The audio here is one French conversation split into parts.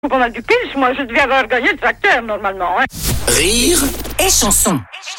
Pas mal du pitch, moi je devais avoir gagné le tracteur normalement. Hein. Rire et chanson.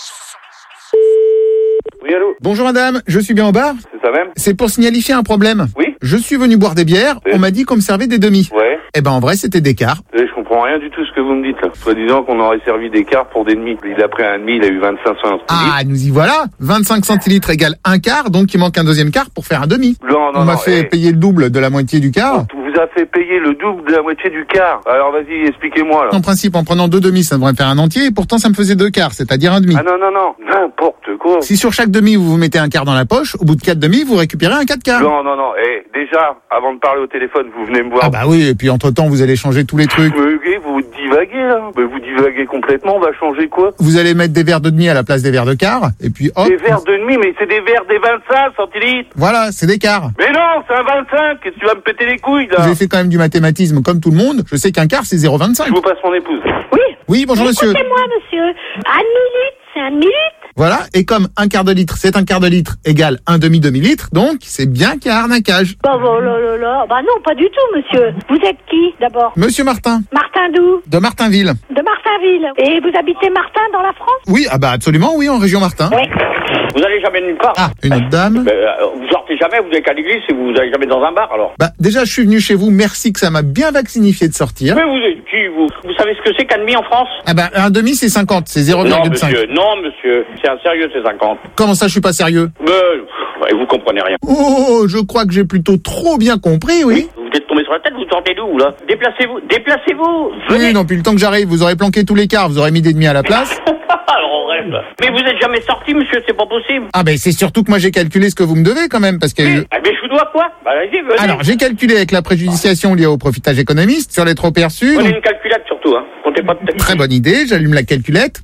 Oui, allô? Bonjour madame, je suis bien au bar? C'est ça même? C'est pour signifier un problème. Oui? Je suis venu boire des bières, Oui. on m'a dit qu'on me servait des demi. Ouais. Eh ben en vrai c'était des quarts. Je comprends rien du tout ce que vous me dites là. Soi-disant qu'on aurait servi des quarts pour des demi. Il a pris un demi, il a eu 25 centilitres. Ah, nous y voilà. 25 centilitres égale un quart, donc il manque un deuxième quart pour faire un demi. Non, On m'a fait payer le double de la moitié du quart. On vous a fait payer le double de la moitié du quart. Alors vas-y, expliquez-moi là. En principe, en prenant deux demi, ça devrait faire un entier, et pourtant ça me faisait deux quarts, c'est-à-dire un demi. Ah non, n'importe quoi. Si sur chaque demi vous vous mettez un quart dans la poche, au bout de 4 demi, vous récupérez un 4 quarts. Non, déjà, avant de parler au téléphone, vous venez me voir. Ah bah oui, et puis entre-temps vous allez changer tous les trucs. Vous divaguez là. Mais vous divaguez complètement, on va changer quoi? Vous allez mettre des verres de demi à la place des verres de quart, et puis hop. Des verres de demi, mais c'est des verres des 25 centilitres. Voilà, c'est des quarts. Mais non, c'est un 25. Qu'est-ce que tu vas me péter les couilles là? J'ai fait quand même du mathématisme comme tout le monde. Je sais qu'un quart, c'est 0,25. Je vous passe mon épouse. Oui. Oui, bonjour monsieur. Écoutez-moi, monsieur. Un minute, c'est un minute. Voilà, et comme un quart de litre, c'est un quart de litre égale un demi-demi-litre, donc c'est bien qu'il y a arnaquage. Bah là. Bah non, pas du tout, monsieur. Vous êtes qui, d'abord? Monsieur Martin, Martin d'où? de Martinville. De Martinville. Et vous habitez Martin dans la France? Oui, ah bah absolument, oui, en région Martin. Oui. Vous allez jamais nulle part. Ah, une autre dame. Vous sortez jamais, vous êtes qu'à l'église et vous allez jamais dans un bar alors. Bah déjà, je suis venu chez vous, merci que ça m'a bien vacciné de sortir. Mais vous êtes qui vous savez ce que c'est qu'un demi en France? Ah bah un demi, c'est 50, c'est Non 0,5. monsieur, c'est un sérieux, c'est 50. Comment ça, je suis pas sérieux? Vous comprenez rien. Oh, je crois que j'ai plutôt trop bien compris, oui. Vous êtes tombé sur la tête, vous sortez d'où là? Déplacez-vous, venez. Oui, non, puis le temps que j'arrive, vous aurez planqué tous les quarts, vous aurez mis des demi à la place. Alors on rêve. Mais vous êtes jamais sorti, monsieur, c'est pas possible. Ah ben c'est surtout que moi j'ai calculé ce que vous me devez quand même, parce que... Mais je vous dois quoi? Bah allez, venez. Alors, j'ai calculé avec la préjudiciation liée au profitage économiste sur les trop perçus. Prenez une calculette surtout, hein. Comptez pas de tête. Très bonne idée, j'allume la calculette.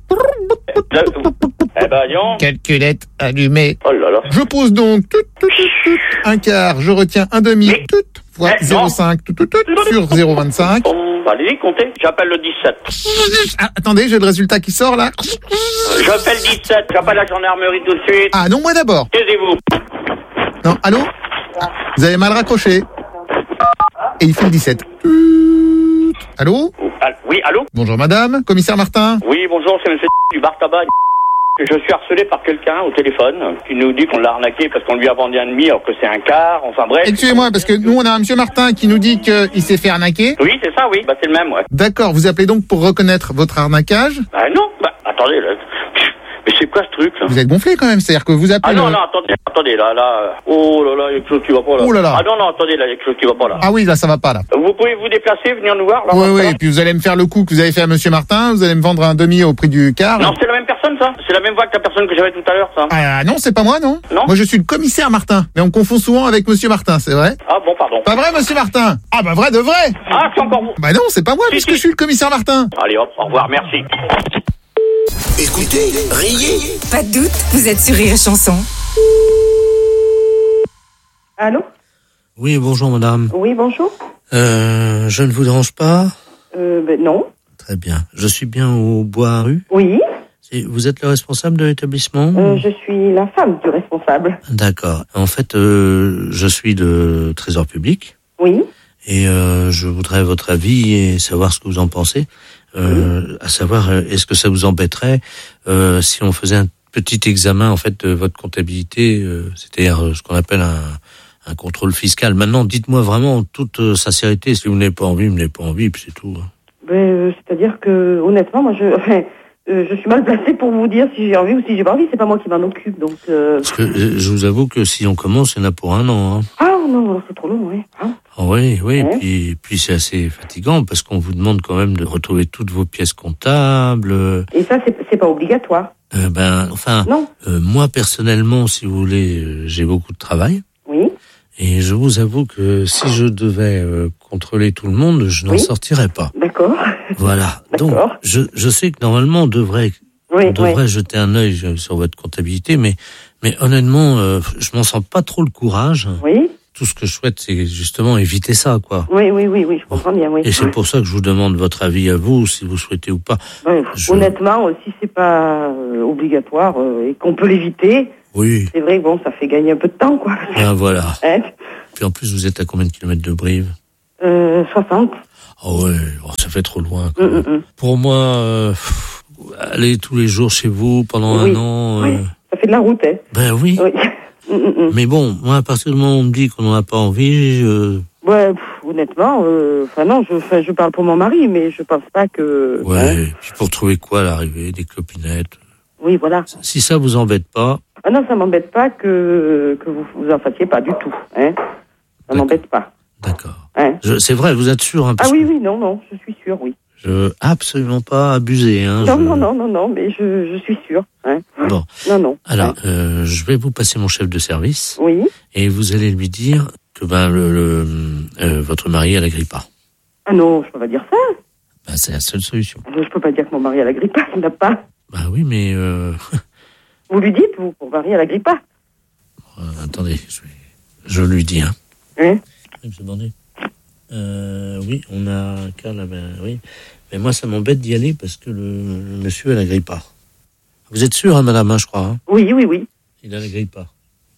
Eh ben, disons. Calculette allumée. Oh là là. Je pose donc un quart, je retiens un demi, fois 0,5 sur 0,25. Allez-y, comptez. J'appelle le 17. Ah, attendez, j'ai le résultat qui sort là. J'appelle 17. J'appelle la gendarmerie tout de suite. Ah non, moi d'abord. Taisez-vous. Non, allô? Ah, vous avez mal raccroché. Et il fait le 17. Allô? Oui, allô? Bonjour madame, commissaire Martin. Oui, bonjour, c'est monsieur du bar tabac. Je suis harcelé par quelqu'un au téléphone qui nous dit qu'on l'a arnaqué parce qu'on lui a vendu un demi alors que c'est un quart, enfin bref. Excusez-moi, parce que nous on a un monsieur Martin qui nous dit qu'il s'est fait arnaquer. Oui, c'est ça, oui. Bah, c'est le même, ouais. D'accord, vous appelez donc pour reconnaître votre arnaquage? Bah, non. Bah, attendez, là. Mais c'est quoi ce truc, là? Vous êtes gonflé quand même, c'est-à-dire que vous appelez... Ah non, attendez, là. Oh là là, il y a quelque chose qui va pas, là. Oh là là. Ah non, attendez, là, il y a quelque chose qui va pas, là. Ah oui, là ça va pas là. Vous pouvez vous déplacer, venir nous voir, là? Oui, et puis vous allez me faire le coup que vous avez fait à monsieur Martin, vous allez me vendre un demi au prix du quart. Non, c'est la même personne, ça. C'est la même voix que la personne que j'avais tout à l'heure, ça. Ah non, c'est pas moi, non. Non. Moi je suis le commissaire Martin, mais on confond souvent avec monsieur Martin, c'est vrai? Ah bon, pardon. Pas vrai monsieur Martin? Ah bah vrai de vrai. Ah, c'est encore vous. Bah non, c'est pas moi, puisque je suis le commissaire Martin. Allez, hop, au revoir, merci. Écoutez, riez. Pas de doute, vous êtes sur Rire et Chanson. Allô? Oui, bonjour madame. Oui, bonjour. Je ne vous dérange pas? Non. Très bien. Je suis bien au Bois rue. Oui. Vous êtes le responsable de l'établissement? Je suis la femme du responsable. D'accord. En fait, je suis le trésor public. Oui. Et je voudrais votre avis et savoir ce que vous en pensez. À savoir, est-ce que ça vous embêterait si on faisait un petit examen en fait de votre comptabilité, c'est-à-dire ce qu'on appelle un contrôle fiscal. Maintenant, dites-moi vraiment en toute sincérité, si vous n'avez pas envie, vous n'avez pas envie, puis c'est tout. C'est-à-dire que, honnêtement, moi, je suis mal placée pour vous dire si j'ai envie ou si j'ai pas envie. C'est pas moi qui m'en occupe, donc. Parce que je vous avoue que si on commence, il y en a pour un an. Hein. Ah non, c'est trop long, oui. Hein? Oui, Ouais. puis c'est assez fatigant parce qu'on vous demande quand même de retrouver toutes vos pièces comptables. Et ça, c'est pas obligatoire. Non. Moi personnellement, si vous voulez, j'ai beaucoup de travail. Oui. Et je vous avoue que si je devais contrôler tout le monde, je n'en sortirais pas. D'accord. Voilà. D'accord. Donc, je sais que normalement, on devrait jeter un œil sur votre comptabilité, mais honnêtement, je m'en sens pas trop le courage. Oui. Tout ce que je souhaite, c'est justement éviter ça, quoi. Oui, je comprends bien, oui. Et c'est pour ça que je vous demande votre avis à vous, si vous souhaitez ou pas. Ouais, honnêtement, si c'est pas obligatoire et qu'on peut l'éviter, oui. C'est vrai que bon, ça fait gagner un peu de temps, quoi. Ben voilà. Hein? Puis en plus, vous êtes à combien de kilomètres de Brive? 60. Oh ouais, ça fait trop loin. Pour moi, aller tous les jours chez vous pendant un an... Oui, ça fait de la route, hein. Ben oui. Mais bon, moi, à partir du moment où on me dit qu'on n'en a pas envie... Ouais, honnêtement, non, je parle pour mon mari, mais je pense pas que... Ouais, puis pour trouver quoi à l'arrivée, des clopinettes. Oui, voilà. Si ça vous embête pas... Ah non, ça m'embête pas que vous en fassiez pas du tout, hein. Ça m'embête pas. D'accord. Hein. C'est vrai, vous êtes sûr, hein, Ah oui, non, je suis sûre, oui. Je veux absolument pas abuser, hein. Non, mais je suis sûre, hein. Bon. Non. Alors, je vais vous passer mon chef de service. Oui. Et vous allez lui dire que votre mari a la grippe A. Ah non, je peux pas dire ça. Ben, c'est la seule solution. Je peux pas dire que mon mari a la grippe A, il n'a pas. Bah oui, mais... Vous lui dites, mon mari a la grippe A. Attendez, je lui dis, hein. Hein? Je me demandais. Oui, on a un cas là, oui. Mais moi, ça m'embête d'y aller parce que le monsieur a la grippe A. Vous êtes sûr, hein, madame, je crois, hein? Oui. Il a la grippe A.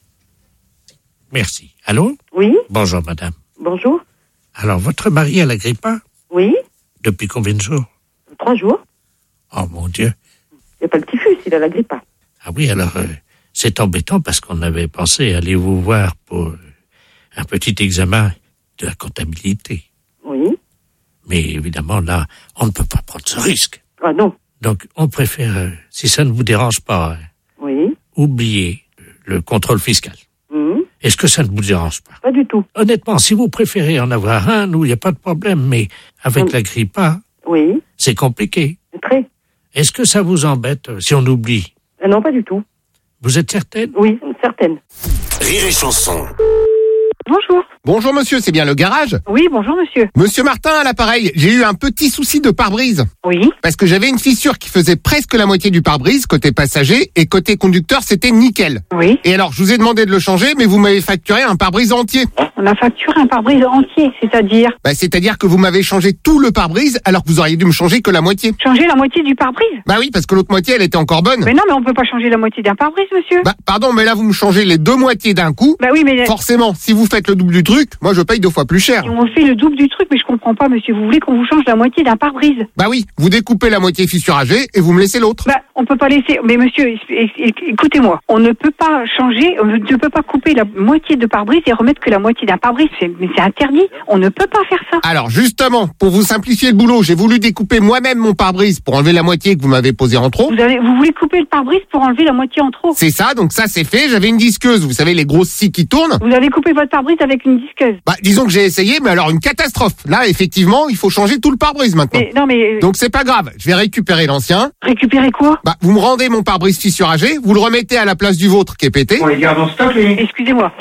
Merci. Allô? Oui. Bonjour, madame. Bonjour. Alors, votre mari a la grippe A? Oui. Depuis combien de jours? 3 jours. Oh, mon Dieu. Il n'y a pas le typhus, il a la grippe A. Ah oui, alors, c'est embêtant parce qu'on avait pensé aller vous voir pour un petit examen de la comptabilité. Oui. Mais évidemment, là, on ne peut pas prendre ce risque. Ah non. Donc, on préfère, si ça ne vous dérange pas, oui. oublier le contrôle fiscal. Est-ce que ça ne vous dérange pas? Pas du tout. Honnêtement, si vous préférez en avoir un, nous, il n'y a pas de problème, mais avec la grippe A, oui. C'est compliqué. Très. Est-ce que ça vous embête si on oublie? Non, pas du tout. Vous êtes certaine? Oui, certaine. Rire et chanson. Bonjour. Bonjour monsieur, c'est bien le garage? Oui, bonjour monsieur. Monsieur Martin à l'appareil, j'ai eu un petit souci de pare-brise. Oui. Parce que j'avais une fissure qui faisait presque la moitié du pare-brise, côté passager, et côté conducteur, c'était nickel. Oui. Et alors, je vous ai demandé de le changer, mais vous m'avez facturé un pare-brise entier. On a facturé un pare-brise entier, c'est-à-dire? C'est-à-dire que vous m'avez changé tout le pare-brise, alors que vous auriez dû me changer que la moitié. Changer la moitié du pare-brise? Bah oui, parce que l'autre moitié, elle était encore bonne. Mais non, mais on peut pas changer la moitié d'un pare-brise, monsieur. Pardon, mais là, vous me changez les deux moitiés d'un coup. Bah oui, mais... Forcément, si vous faites le double du truc, moi, je paye 2 fois plus cher. On fait le double du truc, mais je comprends pas, monsieur. Vous voulez qu'on vous change la moitié d'un pare-brise? Bah oui, vous découpez la moitié fissuragée et vous me laissez l'autre. On peut pas laisser... Mais monsieur, écoutez-moi. On ne peut pas changer, on ne peut pas couper la moitié de pare-brise et remettre que la moitié d'un pare-brise. Mais c'est interdit. On ne peut pas faire ça. Alors justement, pour vous simplifier le boulot, j'ai voulu découper moi-même mon pare-brise pour enlever la moitié que vous m'avez posée en trop. Vous voulez couper le pare-brise pour enlever la moitié en trop? C'est ça, donc ça c'est fait. J'avais une disqueuse, vous savez, les grosses scies qui tournent. Vous avez coupé votre pare-brise avec une disqueuse? Disons que j'ai essayé, mais alors une catastrophe. Là, effectivement, il faut changer tout le pare-brise maintenant. Donc c'est pas grave, je vais récupérer l'ancien. Récupérer quoi? Vous me rendez mon pare-brise fissuragé, vous le remettez à la place du vôtre qui est pété. On les garde en stock, les... Excusez-moi.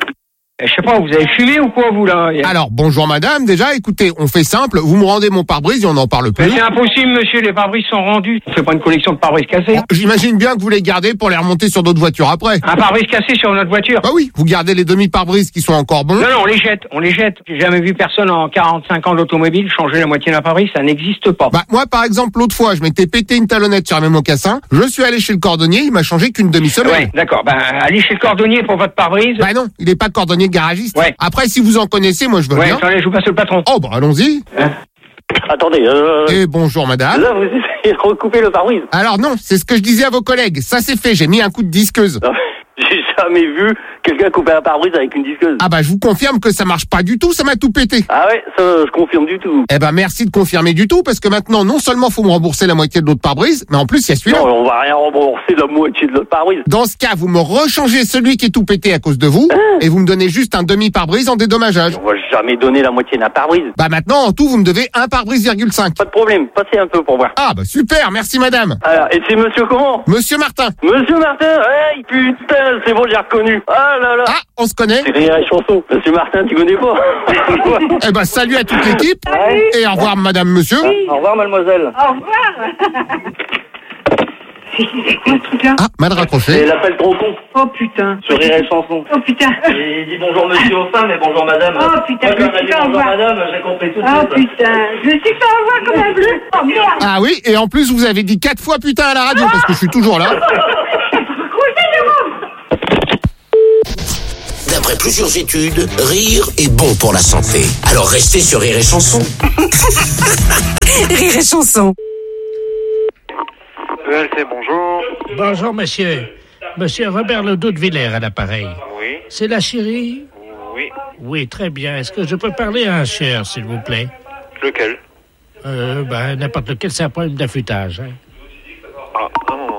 Je sais pas, vous avez fumé ou quoi, vous, là? Alors, bonjour madame, déjà, écoutez, on fait simple, vous me rendez mon pare-brise et on n'en parle plus. Mais c'est impossible, monsieur, les pare-brises sont rendus. On fait pas une collection de pare-brises cassés. J'imagine bien que vous les gardez pour les remonter sur d'autres voitures après. Un pare-brise cassé sur notre voiture? Bah oui, vous gardez les demi-pare-brises qui sont encore bons. Non, on les jette. J'ai jamais vu personne en 45 ans d'automobile changer la moitié d'un pare-brise, ça n'existe pas. Moi, par exemple, l'autre fois, je m'étais pété une talonnette sur mes mocassins, je suis allé chez le cordonnier, il m'a changé qu'une demi-semaine. Ouais, d'accord, allez chez le cordonnier pour votre pare-brise. Non, il est pas cordonnier garagiste. Ouais. Après, si vous en connaissez, moi je veux bien. Attendez, je vous passe le patron. Oh, allons-y. Attendez. Et bonjour madame. Là, vous essayez de recouper le pare-brise. Alors non, c'est ce que je disais à vos collègues. Ça c'est fait, j'ai mis un coup de disqueuse. Non, j'ai jamais vu quelqu'un couper un pare-brise avec une disqueuse. Je vous confirme que ça marche pas du tout, ça m'a tout pété. Ah ouais, ça je confirme du tout. Merci de confirmer du tout, parce que maintenant, non seulement faut me rembourser la moitié de l'autre pare-brise, mais en plus il y a celui-là. Non, on va rien rembourser la moitié de l'autre pare-brise. Dans ce cas, vous me rechangez celui qui est tout pété à cause de vous, et vous me donnez juste un demi-pare-brise en dédommageage. On va jamais donner la moitié d'un pare-brise. Maintenant, en tout, vous me devez un pare-brise, 5. Pas de problème, passez un peu pour voir. Super, merci madame. Alors, et c'est monsieur comment? Monsieur Martin. Monsieur Martin, hey, putain, c'est bon, j'ai reconnu. Ah là là. On se connaît? C'est Rire et Chanson. Monsieur Martin, tu connais pas? Salut à toute l'équipe. Et au revoir madame, monsieur. Au revoir mademoiselle. Au revoir. C'est quoi ce truc-là? Mal raccroché. C'est l'appel trop con. Oh putain. Sur Rire et Chanson. Oh putain. Et dit bonjour monsieur aux femmes et bonjour madame. Oh putain, moi, quand on a dit bonjour madame, j'ai compris tout de suite. Oh putain, je me suis fait avoir comme un bleu. Oh merde. Oui, et en plus vous avez dit 4 fois putain à la radio, parce que je suis toujours là. D'après plusieurs études, rire est bon pour la santé. Alors restez sur Rire et Chanson. Rire et Chanson. ELC, bonjour. Bonjour, monsieur. Monsieur Robert Ledoux de Villers à l'appareil. Oui. C'est la chérie? Oui. Oui, très bien. Est-ce que je peux parler à un cher, s'il vous plaît? Lequel? N'importe lequel, c'est un problème d'affûtage. Hein. Ah, un moment.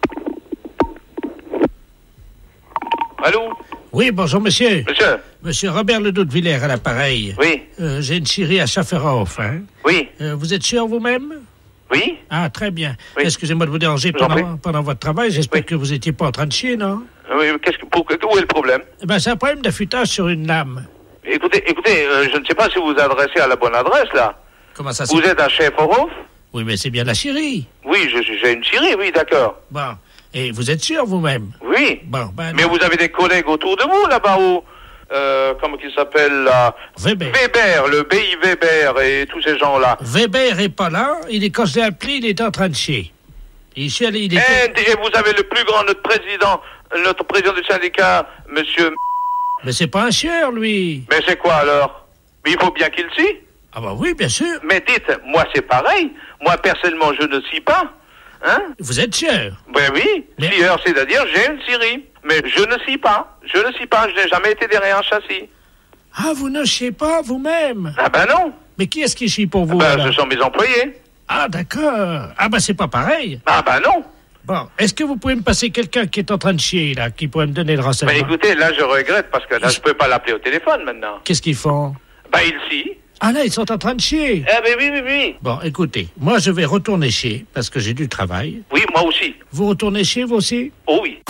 Allô? Oui, bonjour, monsieur. Monsieur? Monsieur Robert Ledoux de Villers à l'appareil. Oui. J'ai une chérie à Schafferhof, hein. Oui. Vous êtes sûr vous-même? Oui. Ah, très bien. Oui. Excusez-moi de vous déranger pendant votre travail. J'espère que vous n'étiez pas en train de chier, non? Oui, où est le problème? C'est un problème d'affûtage sur une lame. Écoutez, je ne sais pas si vous vous adressez à la bonne adresse, là. Comment ça se Vous êtes à Schafferhof? Oui, mais c'est bien la chérie. Oui, j'ai une chérie, oui, d'accord. Bon. Et vous êtes sûr vous-même? Oui. Bon, mais vous avez des collègues autour de vous, là-bas, où... comment qu'il s'appelle, là? Weber. Weber, le BI Weber et tous ces gens-là. Weber est pas là. Quand je l'ai appelé, il était en train de chier. Et vous avez le plus grand, notre président du syndicat, monsieur... Mais c'est pas un chieur, lui. Mais c'est quoi, alors? Mais il faut bien qu'il scie. Ah bah oui, bien sûr. Mais dites, moi, c'est pareil. Moi, personnellement, je ne scie pas. Hein? Vous êtes chieur? Ben oui. Mais... Scieur, c'est-à-dire, j'ai une scierie. Mais je ne scie pas. Je n'ai jamais été derrière un châssis. Ah, vous ne sciez pas vous-même? Ah ben non. Mais qui est-ce qui chie pour vous? Ce sont mes employés. Ah, d'accord. Ah c'est pas pareil. Ah ben non. Bon, est-ce que vous pouvez me passer quelqu'un qui est en train de chier, là, qui pourrait me donner le renseignement? Écoutez, là, je regrette, parce que là, je peux pas l'appeler au téléphone, maintenant. Qu'est-ce qu'ils font? Ils scient. Ah là, ils sont en train de chier. Oui. Bon, écoutez, moi, je vais retourner chier, parce que j'ai du travail. Oui, moi aussi. Vous retournez chier, vous aussi? Oh oui.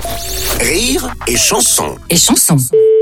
Rire et Chanson. Et Chanson.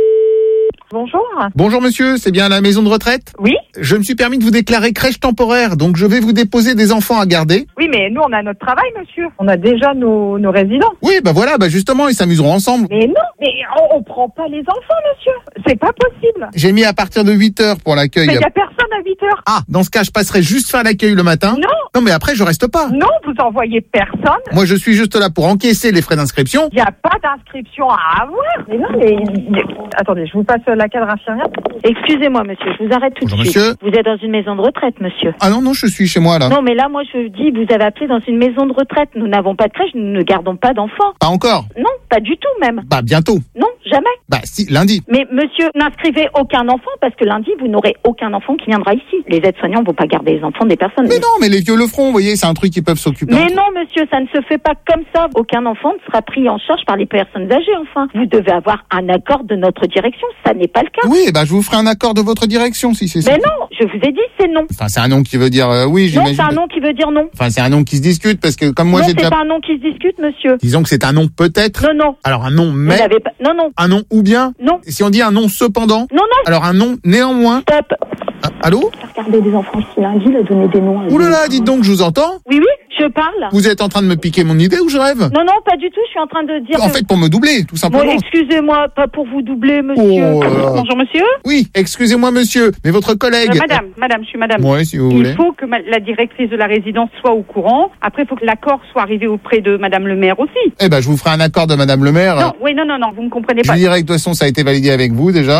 Bonjour. Bonjour monsieur, c'est bien la maison de retraite? Oui. Je me suis permis de vous déclarer crèche temporaire, donc je vais vous déposer des enfants à garder. Oui, mais nous, on a notre travail, monsieur. On a déjà nos résidents. Oui, voilà, justement, ils s'amuseront ensemble. Mais non, mais on prend pas les enfants, monsieur. C'est pas possible. J'ai mis à partir de 8h pour l'accueil. Mais il y a personne à 8h. Ah, dans ce cas, je passerai juste faire l'accueil le matin? Non, mais après, je reste pas. Non, vous envoyez personne. Moi, je suis juste là pour encaisser les frais d'inscription. Il n'y a pas d'inscription à avoir. Mais non, mais... Attendez, je vous passe la cadre infirmière. Excusez-moi, monsieur, je vous arrête tout de suite. Monsieur. Vous êtes dans une maison de retraite, monsieur. Ah non, je suis chez moi, là. Non, mais là, moi, je dis, vous avez appelé dans une maison de retraite. Nous n'avons pas de crèche, nous ne gardons pas d'enfants. Pas encore? Non, pas du tout, même. Bientôt. Non, jamais. Si, lundi. Mais monsieur, n'inscrivez aucun enfant, parce que lundi, vous n'aurez aucun enfant qui viendra ici. Les aides-soignants ne vont pas garder les enfants des personnes. Mais non, mais les vieux le feront, vous voyez, c'est un truc qu'ils peuvent s'occuper. Mais non, monsieur, ça ne se fait pas comme ça. Aucun enfant ne sera pris en charge par les personnes âgées, enfin. Vous devez avoir un accord de notre direction, ça n'est pas le cas. Oui, je vous ferai un accord de votre direction, si c'est ça. Mais non, je vous ai dit, c'est non. Enfin, c'est un nom qui veut dire oui, j'imagine. Non, c'est un nom qui veut dire non. Enfin, c'est un nom qui se discute, parce que comme moi non, j'ai déjà... Non, c'est pas un nom qui se discute, monsieur. Disons que c'est un nom peut-être. Non. Alors un nom mais... Vous n'avez pas... Non. Un nom ou bien? Non. Si on dit un nom cependant? Non. Alors un nom néanmoins? Stop. Allô? Regardez des enfants ici lundi, leur donner des noms. Ouh là là, dites donc, je vous entends? Oui, je parle. Vous êtes en train de me piquer mon idée ou je rêve? Non, pas du tout, je suis en train de dire... En fait, pour me doubler, tout simplement. Bon, excusez-moi, pas pour vous doubler, monsieur. Bonjour, monsieur. Oui, excusez-moi, monsieur, mais votre collègue... Madame, je suis madame. Oui, si vous voulez. Il faut que la directrice de la résidence soit au courant. Après, il faut que l'accord soit arrivé auprès de madame le maire aussi. Je vous ferai un accord de madame le maire. Non, vous me comprenez pas. Je dirais que de toute façon, ça a été validé avec vous, déjà.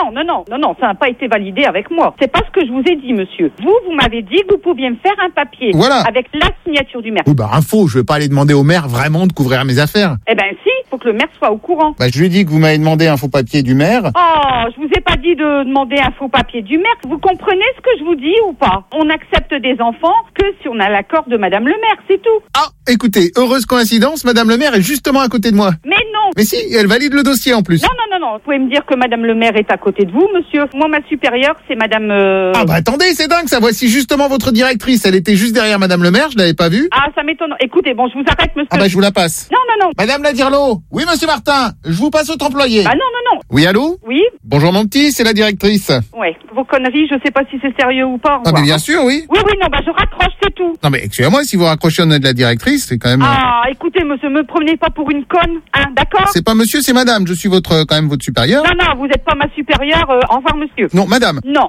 Non, ça n'a pas été validé avec moi. C'est pas ce que je vous ai dit, monsieur. Vous m'avez dit que vous pouviez me faire un papier. Voilà. Avec la signature du maire. Oui, info, je vais pas aller demander au maire vraiment de couvrir mes affaires. Si, il faut que le maire soit au courant. Je lui ai dit que vous m'avez demandé un faux papier du maire. Oh, je vous ai pas dit de demander un faux papier du maire. Vous comprenez ce que je vous dis ou pas? On accepte des enfants que si on a l'accord de madame le maire, c'est tout. Ah, écoutez, heureuse coïncidence, madame le maire est justement à côté de moi. Mais non. Mais si, elle valide le dossier en plus. Non. Vous pouvez me dire que madame le maire est à côté de vous, monsieur. Moi, ma supérieure, c'est madame... Attendez, c'est dingue ça. Voici justement votre directrice. Elle était juste derrière madame le maire, je l'avais pas vue. Ah, ça m'étonne. Écoutez, je vous arrête, monsieur. Je vous la passe. Non. Madame Ladirlo. Oui, monsieur Martin. Je vous passe votre employé. Non. Oui, allô? Oui. Bonjour mon petit, c'est la directrice. Ouais, vos conneries, je sais pas si c'est sérieux ou pas. Mais bien sûr, oui. Oui, je raccroche, c'est tout. Non, mais excusez-moi, si vous raccrochez au nom de la directrice, c'est quand même... Écoutez, monsieur, me prenez pas pour une conne, hein, d'accord? C'est pas monsieur, c'est madame. Je suis quand même votre supérieur. Non, vous êtes pas ma supérieure. Au revoir, monsieur. Non, madame. Non.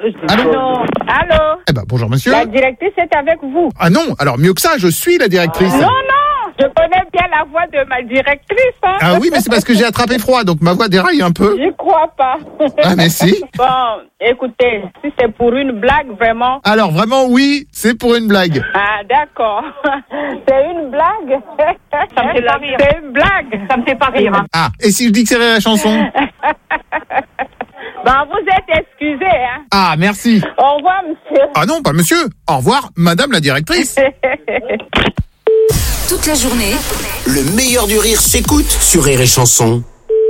Allô? Bonjour, monsieur. La directrice est avec vous. Ah non, alors mieux que ça, je suis la directrice. Non, je connais bien la voix de ma directrice. Hein. Ah oui, mais c'est parce que j'ai attrapé froid, donc ma voix déraille un peu. J'y crois pas. Ah mais si. Bon, écoutez, si c'est pour une blague, vraiment. Alors vraiment oui, c'est pour une blague. Ah d'accord. C'est une blague. Ça me fait pas rire. C'est une blague. Ça me fait pas rire. Hein. Ah, et si je dis que c'est Rire et Chanson? Ben, vous êtes excusé, hein. Ah, merci. Au revoir, monsieur. Ah non, pas monsieur. Au revoir, madame la directrice. Toute la journée, Le meilleur du rire s'écoute sur Rire et Chanson.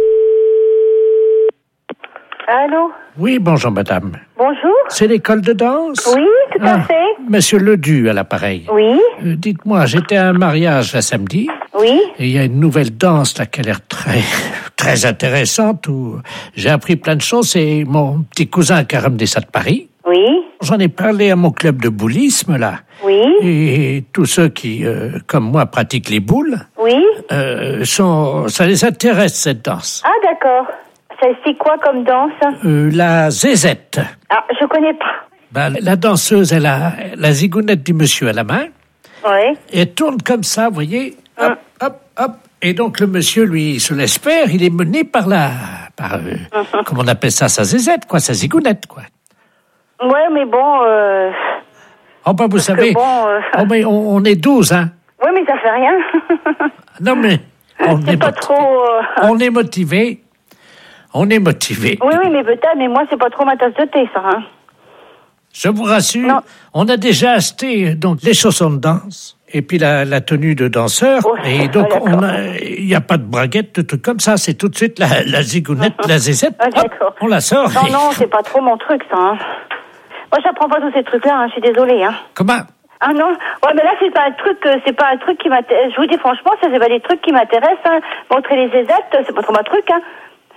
Allô? Oui, bonjour madame. Bonjour? C'est l'école de danse? Oui, tout à fait. Monsieur Ledu à l'appareil. Oui? Dites-moi, j'étais à un mariage là samedi. Oui? Et il y a une nouvelle danse là qui a l'air très intéressante où j'ai appris plein de choses. C'est mon petit cousin qui a ramené ça de Paris. Oui? J'en ai parlé à mon club de boulisme là. Oui? Et tous ceux qui, comme moi, pratiquent les boules, Oui? ça les intéresse cette danse. Ah, d'accord. C'est quoi comme danse? La zézette. Ah, je connais pas. Ben, la danseuse, elle a la zigounette du monsieur à la main. Oui. Et elle tourne comme ça, vous voyez. Hop, hop, hop. Et donc le monsieur, lui, se laisse faire. Il est mené par comment on appelle ça, sa zézette, quoi, sa zigounette, quoi. Ouais, mais bon... Oh, ben, vous savez, oh, mais on est 12, hein. Oui, mais ça fait rien. Non, mais on c'est pas trop... On est motivé. On est motivé. Oui, mais peut-être, mais moi, c'est pas trop ma tasse de thé, ça, hein. Je vous rassure, on a déjà acheté donc les chaussons de danse et puis la tenue de danseur. Et donc, il n'y a pas de braguette, de trucs comme ça. C'est tout de suite la zigounette, la zézette. Hop, on la sort. Non, c'est pas trop mon truc, ça, hein. Moi, j'apprends pas tous ces trucs-là, hein. Je suis désolée, hein. Comment? Ah non, ouais, mais là c'est pas un truc qui m'intéresse. Je vous dis franchement, ça c'est pas des trucs qui m'intéressent. Hein. Montrer les zézettes, c'est pas trop ma truc. Hein.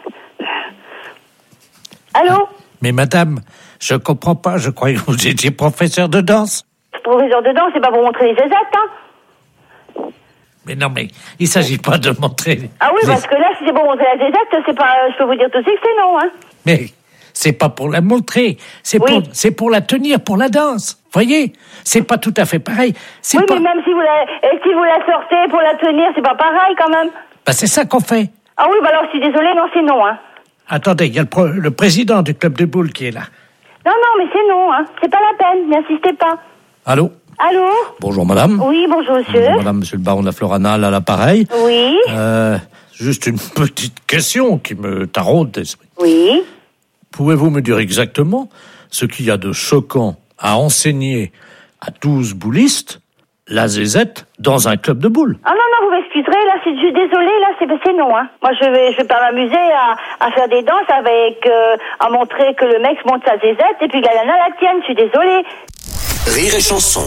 Allô? Mais madame, je comprends pas. Je croyais que vous étiez professeur de danse. Professeur de danse, c'est pas pour montrer les zézettes, hein. Mais non, mais il s'agit pas de montrer. Ah oui, parce que là, si c'est pour montrer la zézette, c'est pas. Je peux vous dire tout de suite que c'est non, hein. Mais c'est pas pour la montrer, c'est pour la tenir pour la danse. Voyez, c'est pas tout à fait pareil. Oui, mais même si vous la sortez pour la tenir, c'est pas pareil quand même. Bah c'est ça qu'on fait. Ah oui, bah alors je suis désolée, non, c'est non, hein. Attendez, il y a le président du club de boules qui est là. Non, mais c'est non, hein. C'est pas la peine, n'insistez pas. Allô? Allô? Bonjour madame. Oui, bonjour monsieur. Bonjour madame, monsieur le baron de la Floranale à l'appareil. Oui. Juste une petite question qui me taraude l'esprit. Oui. Pouvez-vous me dire exactement ce qu'il y a de choquant à enseigner à 12 boulistes la zézette dans un club de boules? Ah non, vous m'excuserez, là, je suis désolée, là, c'est non, hein. Moi, je vais pas m'amuser à faire des danses avec, à montrer que le mec monte sa zézette et puis que la nana la tienne, je suis désolée. Rire et Chanson.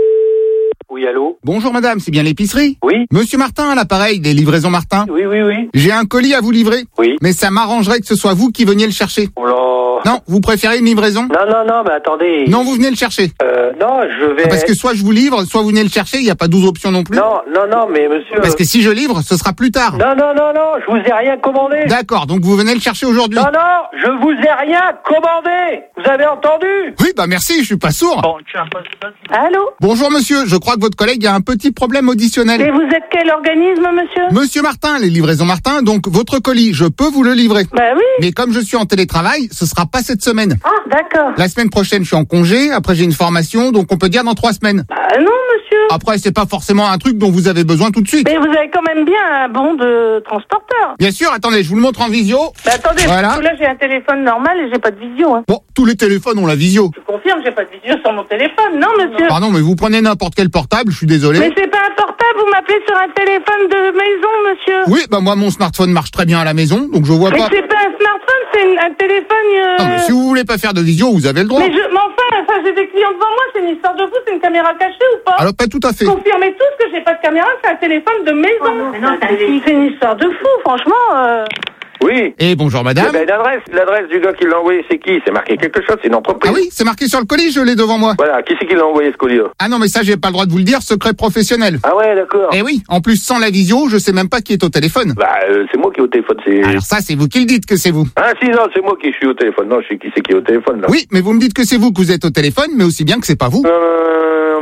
Oui, allô? Bonjour madame, c'est bien l'épicerie? Oui. Monsieur Martin à l'appareil des livraisons Martin? Oui. J'ai un colis à vous livrer. Oui. Mais ça m'arrangerait que ce soit vous qui veniez le chercher. Oh là. Non, vous préférez une livraison? Non, mais attendez. Non, vous venez le chercher. Non, je vais... Parce que soit je vous livre, soit vous venez le chercher, il n'y a pas 12 options non plus. Non, mais monsieur... Parce que si je livre, ce sera plus tard. Non, je vous ai rien commandé. D'accord, donc vous venez le chercher aujourd'hui. Non, je vous ai rien commandé. Vous avez entendu? Oui, bah merci, je suis pas sourd. Bon, Allô? Bonjour monsieur, je crois que votre collègue a un petit problème auditionnel. Et vous êtes quel organisme, monsieur? Monsieur Martin, les livraisons Martin, donc votre colis, je peux vous le livrer. Bah oui. Mais comme je suis en télétravail, ce sera pas cette semaine. Ah, d'accord. La semaine prochaine, je suis en congé, après j'ai une formation, donc on peut dire dans 3 semaines. Bah non, monsieur. Après, c'est pas forcément un truc dont vous avez besoin tout de suite. Mais vous avez quand même bien un bon de transporteur. Bien sûr, attendez, je vous le montre en visio. Bah attendez, voilà. parce que là j'ai un téléphone normal et j'ai pas de visio, hein. Bon, tous les téléphones ont la visio. Je confirme, j'ai pas de visio sur mon téléphone, non, monsieur. Pardon, mais vous prenez n'importe quel portable, je suis désolé. Mais c'est pas un portable, vous m'appelez sur un téléphone de maison, monsieur. Oui, bah moi mon smartphone marche très bien à la maison, donc je vois mais pas. Mais c'est pas un smartphone, c'est un téléphone... Non, mais si vous voulez pas faire de visio, vous avez le droit. Mais enfin, j'ai des clients devant moi, c'est une histoire de vous, c'est une caméra cachée ou pas? Alors pas tout à fait. Confirmez tous que j'ai pas de caméra, c'est un téléphone de maison. Oh, mais non, c'est une histoire de fou, franchement. Oui. Et bonjour madame. Eh ben, l'adresse du gars qui l'a envoyé, c'est qui? C'est marqué quelque chose, c'est une entreprise. Ah oui, c'est marqué sur le colis, je l'ai devant moi. Voilà, qui c'est qui l'a envoyé ce colis-là? Ah non, mais ça, j'ai pas le droit de vous le dire, secret professionnel. Ah ouais, d'accord. Eh oui, en plus, sans la visio, je sais même pas qui est au téléphone. Bah, c'est moi qui est au téléphone, c'est... Alors ça, c'est vous qui le dites que c'est vous. Ah si, non, c'est moi qui suis au téléphone. Non, je sais qui c'est qui est au téléphone, là. Oui, mais vous me dites que c'est vous que vous êtes au téléphone, mais aussi bien que c'est pas vous. Non,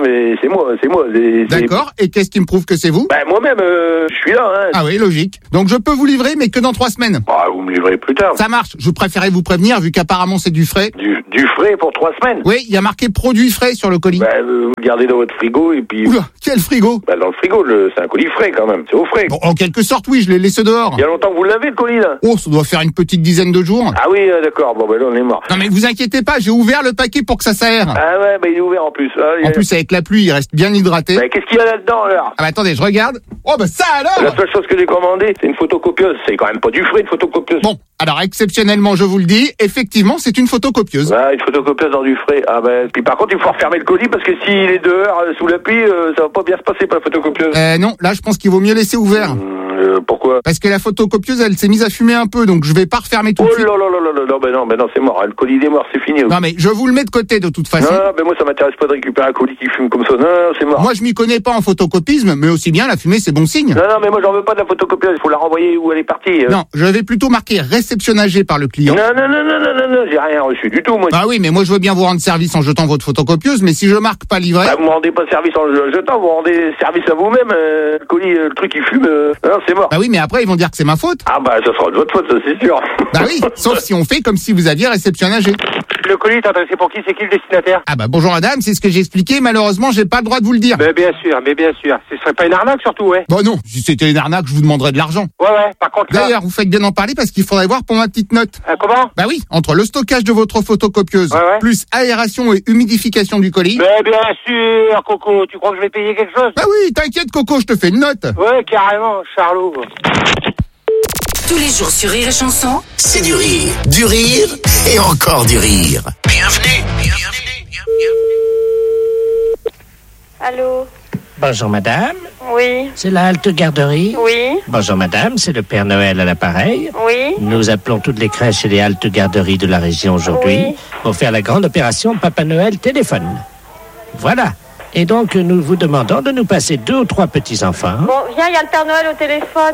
mais c'est moi. D'accord, et qu'est-ce qui me prouve que c'est vous? Ben, moi-même, je suis là, hein. Ah oui, logique. Donc je peux vous livrer, mais que dans 3 semaines. Bah, vous me livrez plus tard. Ça marche, je préférais vous prévenir, vu qu'apparemment c'est du frais. Du frais pour 3 semaines? Oui, il y a marqué produit frais sur le colis. Ben, vous le gardez dans votre frigo, et puis... Oula, quel frigo? Ben, dans le frigo, c'est un colis frais, quand même. C'est au frais. Bon, en quelque sorte, oui, je l'ai laissé dehors. Il y a longtemps que vous l'avez, le colis, là? Oh, ça doit faire une petite dizaine de jours. Ah oui, d'accord, bon, ben là, on est mort. Non, mais vous inquiétez pas, j'ai ouvert le paquet pour que ça s'aère. Ah ouais, ben il est ouvert en plus. En plus, avec la pluie, il reste bien hydraté. Ben, qu'est-ce qu'il y a là-dedans, alors? Ah bah attendez, je regarde. Oh bah ça alors! La seule chose que j'ai commandée, c'est une photocopieuse. C'est quand même pas du frais, une photocopieuse. Bon, alors exceptionnellement, je vous le dis, effectivement, c'est une photocopieuse. Ah, une photocopieuse dans du frais. Ah ben, puis par contre, il faut refermer le colis parce que s'il est dehors sous la pluie, ça va pas bien se passer pour la photocopieuse. Non, là, je pense qu'il vaut mieux laisser ouvert. Pourquoi? Parce que la photocopieuse, elle s'est mise à fumer un peu, donc je vais pas refermer tout de suite. Oh là là là là, ben non, c'est mort. Le colis est mort, c'est fini. Non mais je vous le mets de côté de toute façon. Non, ben moi ça m'intéresse pas de récupérer un colis qui fume comme ça. Non, c'est mort. Moi je m'y connais pas en photocopisme, mais aussi bien la fumée c'est bon signe. Non, mais moi j'en veux pas de la photocopieuse. Il faut la renvoyer où elle est partie. Non, je vais plutôt marquer réceptionnagé par le client. Non, j'ai rien reçu du tout, moi. Ah oui, mais moi je veux bien vous rendre service en jetant votre photocopieuse, mais si je marque pas livré... Bah, vous me rendez pas service en jetant, vous rendez service à vous-même. Le colis, le truc il fume, non, c'est mort. Bah oui, mais après ils vont dire que c'est ma faute. Ah bah ça sera de votre faute, ça c'est sûr. Bah oui, sauf si on fait comme si vous aviez réceptionnagé. Le colis est adressé pour qui? C'est qui le destinataire? Ah bah bonjour madame, c'est ce que j'ai expliqué, malheureusement j'ai pas le droit de vous le dire. Mais bien sûr. Ce serait pas une arnaque surtout, ouais? Bah non, si c'était une arnaque, je vous demanderais de l'argent. Ouais, par contre là... D'ailleurs, vous faites bien en parler parce qu'il faudrait voir pour ma petite note. Comment? Bah oui, entre le stockage de votre photocopieuse, plus aération et humidification du colis... Mais bien sûr, Coco, tu crois que je vais payer quelque chose? Bah oui, t'inquiète Coco, je te fais une note. Ouais, carrément, Charlot. Tous les jours sur Rire et Chanson, C'est du rire et encore du rire. Bienvenue. Allô? Bonjour madame. Oui. C'est la halte garderie? Oui. Bonjour madame, c'est le Père Noël à l'appareil. Oui. Nous appelons toutes les crèches et les haltes garderies de la région aujourd'hui pour faire la grande opération Papa Noël téléphone. Voilà. Et donc nous vous demandons de nous passer 2 ou 3 petits-enfants. Bon, viens, il y a le Père Noël au téléphone.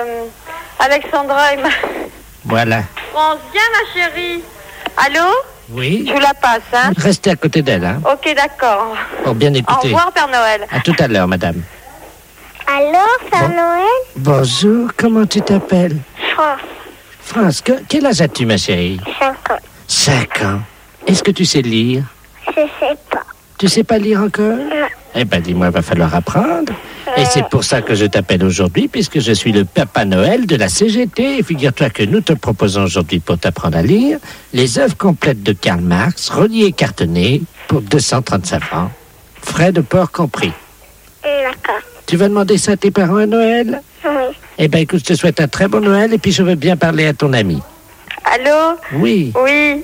Alexandra et Voilà. France, viens ma chérie. Allô? Oui. Je vous la passe, hein? Restez à côté d'elle, hein? Ok, d'accord. Pour bien écouter. Au revoir, Père Noël. À tout à l'heure, madame. Allô, Père Noël? Bonjour, comment tu t'appelles? France. France, quel âge as-tu, ma chérie? 5 ans. 5 ans. Est-ce que tu sais lire? Je sais pas. Tu sais pas lire encore? Non. Eh ben, dis-moi, il va falloir apprendre. Et c'est pour ça que je t'appelle aujourd'hui, puisque je suis le Papa Noël de la CGT. Et figure-toi que nous te proposons aujourd'hui, pour t'apprendre à lire, les œuvres complètes de Karl Marx, reliées et cartonnées, pour 235 francs. Frais de port compris. D'accord. Tu vas demander ça à tes parents à Noël? Oui. Eh ben, écoute, je te souhaite un très bon Noël, et puis je veux bien parler à ton ami. Allô? Oui. Oui.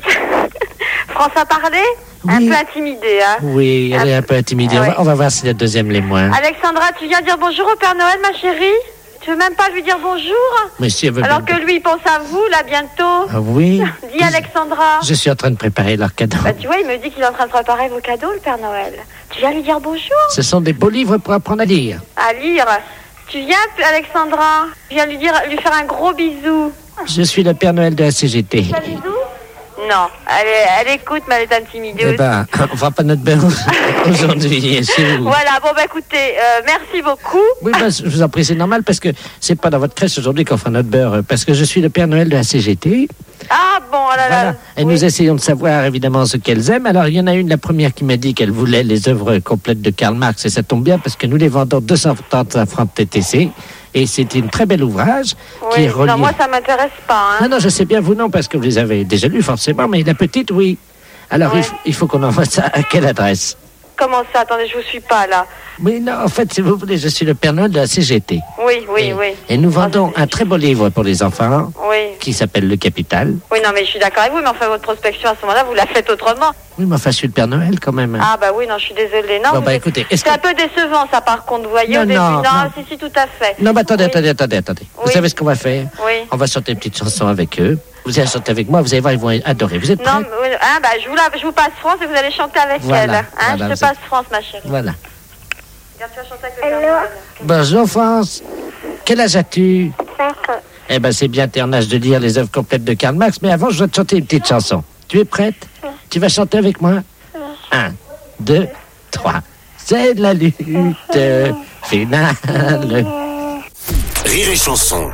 France a parlé? Un peu intimidée, hein? Oui, elle est un peu intimidée. Ouais. On va voir si la deuxième l'est moins. Alexandra, tu viens dire bonjour au Père Noël, ma chérie? Tu veux même pas lui dire bonjour? Mais si elle veut Alors bien... que lui, il pense à vous, là, bientôt. Ah oui? Dis, Alexandra. Je suis en train de préparer leur cadeau. Bah, tu vois, il me dit qu'il est en train de préparer vos cadeaux, le Père Noël. Tu viens lui dire bonjour? Ce sont des beaux livres pour apprendre à lire. À lire. Tu viens, Alexandra? Tu viens lui faire un gros bisou. Je suis le Père Noël de la CGT. Un bisou? Non, elle écoute, mais elle est intimidée aussi. Eh ben, on fera pas notre beurre aujourd'hui, chez vous. Voilà, bon, bah écoutez, merci beaucoup. Oui, bah, je vous en prie, c'est normal, parce que c'est pas dans votre crèche aujourd'hui qu'on fera notre beurre, parce que je suis le Père Noël de la CGT. Ah, bon, oh là là. Voilà. Et nous essayons de savoir, évidemment, ce qu'elles aiment. Alors, il y en a une, la première, qui m'a dit qu'elle voulait les œuvres complètes de Karl Marx, et ça tombe bien, parce que nous les vendons 235 francs de TTC. Et c'est un très bel ouvrage qui est relié... Non, moi, ça m'intéresse pas. Hein. Non, je sais bien, vous non, parce que vous les avez déjà lus, forcément, mais la petite, oui. Alors, il faut qu'on envoie ça à quelle adresse? Comment ça? Attendez, je vous suis pas, là. Oui, non, en fait, si vous voulez, je suis le Père Noël de la CGT. Oui. Et nous vendons un très beau livre pour les enfants, qui s'appelle Le Capital. Oui, non, mais je suis d'accord avec vous, mais enfin, votre prospection, à ce moment-là, vous la faites autrement. Oui, mais enfin, je suis le Père Noël, quand même. Ah, bah oui, non, je suis désolée. Non, bon, bah écoutez, c'est un peu décevant, ça, par contre, vous voyez, au début. Non, si, tout à fait. Non, bah attendez. Vous savez ce qu'on va faire? Oui. On va chanter une petite chanson avec eux. Vous allez chanter avec moi, vous allez voir, ils vont adorer. Vous êtes prêts? Non, bah, je vous passe France et vous allez chanter avec elle. Hein, voilà, je te passe France, ma chérie. Voilà. Regarde, tu vas chanter avec le Père Noël. Bonjour, France. Quel âge as-tu? 5 ans. Eh ben, c'est bien, t'es en âge de lire les œuvres complètes de Karl Marx, mais avant, je vais te chanter une petite chanson. Tu es prête? Tu vas chanter avec moi? 1, 2, 3. c'est la lutte finale. Rire et chanson.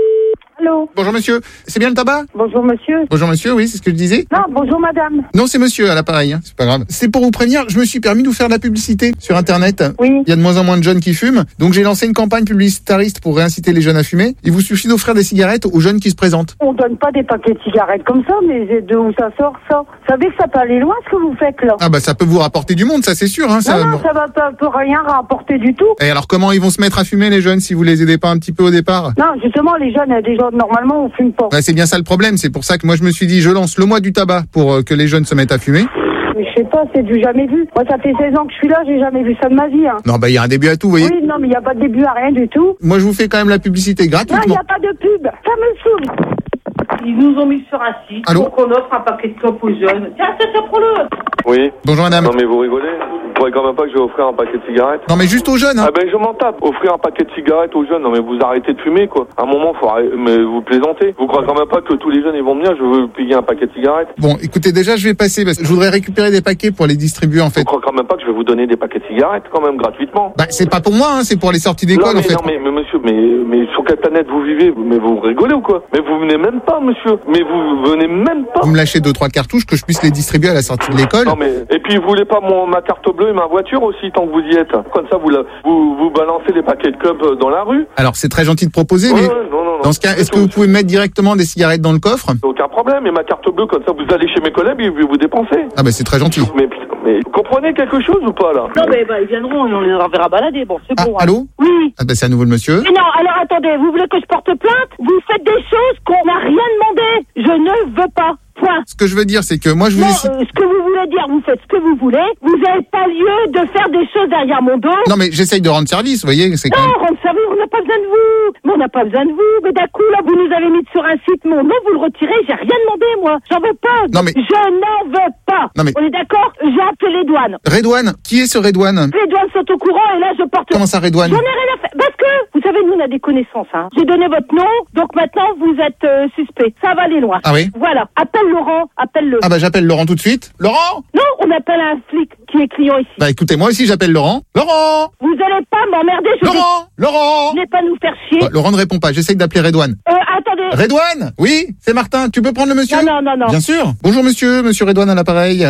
Allô. Bonjour monsieur, c'est bien le tabac? Bonjour monsieur. Bonjour monsieur, oui, c'est ce que je disais. Non, bonjour madame. Non, c'est monsieur à l'appareil, hein, c'est pas grave. C'est pour vous prévenir, je me suis permis de vous faire de la publicité sur internet. Oui. Il y a de moins en moins de jeunes qui fument, donc j'ai lancé une campagne publicitariste pour réinciter les jeunes à fumer. Il vous suffit d'offrir des cigarettes aux jeunes qui se présentent. On donne pas des paquets de cigarettes comme ça, mais de où ça sort ça? Vous savez que ça peut aller loin ce que vous faites là. Ah bah ça peut vous rapporter du monde, ça c'est sûr. Hein, non, ça va pas peut rien rapporter du tout. Et alors comment ils vont se mettre à fumer les jeunes si vous les aidez pas un petit peu au départ? Non, justement les jeunes, déjà normalement on fume pas. Bah, c'est bien ça le problème, c'est pour ça que moi je me suis dit je lance le mois du tabac pour que les jeunes se mettent à fumer. Mais je sais pas, c'est du jamais vu. Moi ça fait 16 ans que je suis là, j'ai jamais vu ça de ma vie. Hein. Non bah il y a un début à tout, vous voyez. Oui, non mais il y a pas de début à rien du tout. Moi je vous fais quand même la publicité gratuitement. Non, il y a pas de pub, ça me saoule. Ils nous ont mis sur un site pour qu'on offre un paquet de clopes aux jeunes. Tiens, c'est ça pour le. Oui. Bonjour madame. Non mais vous rigolez. Vous croyez quand même pas que je vais offrir un paquet de cigarettes? Non mais juste aux jeunes. Hein. Ah ben je m'en tape. Offrir un paquet de cigarettes aux jeunes. Non mais vous arrêtez de fumer quoi. À un moment faut arrêter. Mais vous plaisantez. Vous croyez quand même pas que tous les jeunes ils vont venir, je veux payer un paquet de cigarettes? Bon écoutez déjà je vais passer parce que je voudrais récupérer des paquets pour les distribuer en fait. Vous croyez quand même pas que je vais vous donner des paquets de cigarettes quand même gratuitement? Bah c'est pas pour moi, hein, c'est pour les sorties d'école en fait. Non mais monsieur, mais sur quelle planète vous vivez? Mais vous rigolez ou quoi? Mais vous venez même pas monsieur. Mais vous venez même pas. Vous me lâchez 2-3 cartouches que je puisse les distribuer à la sortie de l'école. Non mais et puis vous voulez pas ma carte bleue et ma voiture aussi tant que vous y êtes. Comme ça vous balancez les paquets de clopes dans la rue. Alors c'est très gentil de proposer, mais non, dans ce cas, est-ce que vous pouvez mettre directement des cigarettes dans le coffre? Aucun problème. Et ma carte bleue comme ça vous allez chez mes collègues et vous dépensez. Ah bah c'est très gentil. Mais vous comprenez quelque chose ou pas là? Non mais ils viendront et on les enverra balader. Bon c'est bon. Allô? Oui. Ah bah c'est à nouveau le monsieur. Mais non, alors attendez, vous voulez que je porte plainte? Vous faites des choses qu'on n'a rien demandé. Je ne veux pas. Point. Ce que je veux dire, c'est que moi je vous ai... ce que vous voulez dire, vous faites ce que vous voulez. Vous n'avez pas lieu de faire des choses derrière mon dos. Non mais j'essaye de rendre service, vous voyez. C'est quand même... rendre service, on n'a pas besoin de vous. Mais on n'a pas besoin de vous. Mais d'un coup, là, vous nous avez mis sur un site mon nom, vous le retirez, j'ai rien demandé, moi. J'en veux pas. Non mais... Je n'en veux pas. Non mais... On est d'accord? J'ai appelé les douanes. Redouane? Qui est ce Redouane? Les douanes sont au courant et là, je porte... Comment ça, Redouane? J'en ai rien à faire. Parce que, vous savez, nous, on a des connaissances, hein. J'ai donné votre nom, donc maintenant, vous êtes suspect. Ça va aller loin. Ah oui? Voilà. Appelle Laurent, appelle-le. Ah bah j'appelle Laurent tout de suite. Laurent? Non, on appelle un flic qui est client ici. Bah écoutez, moi aussi j'appelle Laurent. Laurent! Vous allez pas m'emmerder, Laurent! Vous n'allez pas nous faire chier. Bah, Laurent ne répond pas, j'essaye d'appeler Redouane. Attendez. Redouane? Oui, c'est Martin, tu peux prendre le monsieur? Non. Bien sûr. Bonjour monsieur Redouane à l'appareil.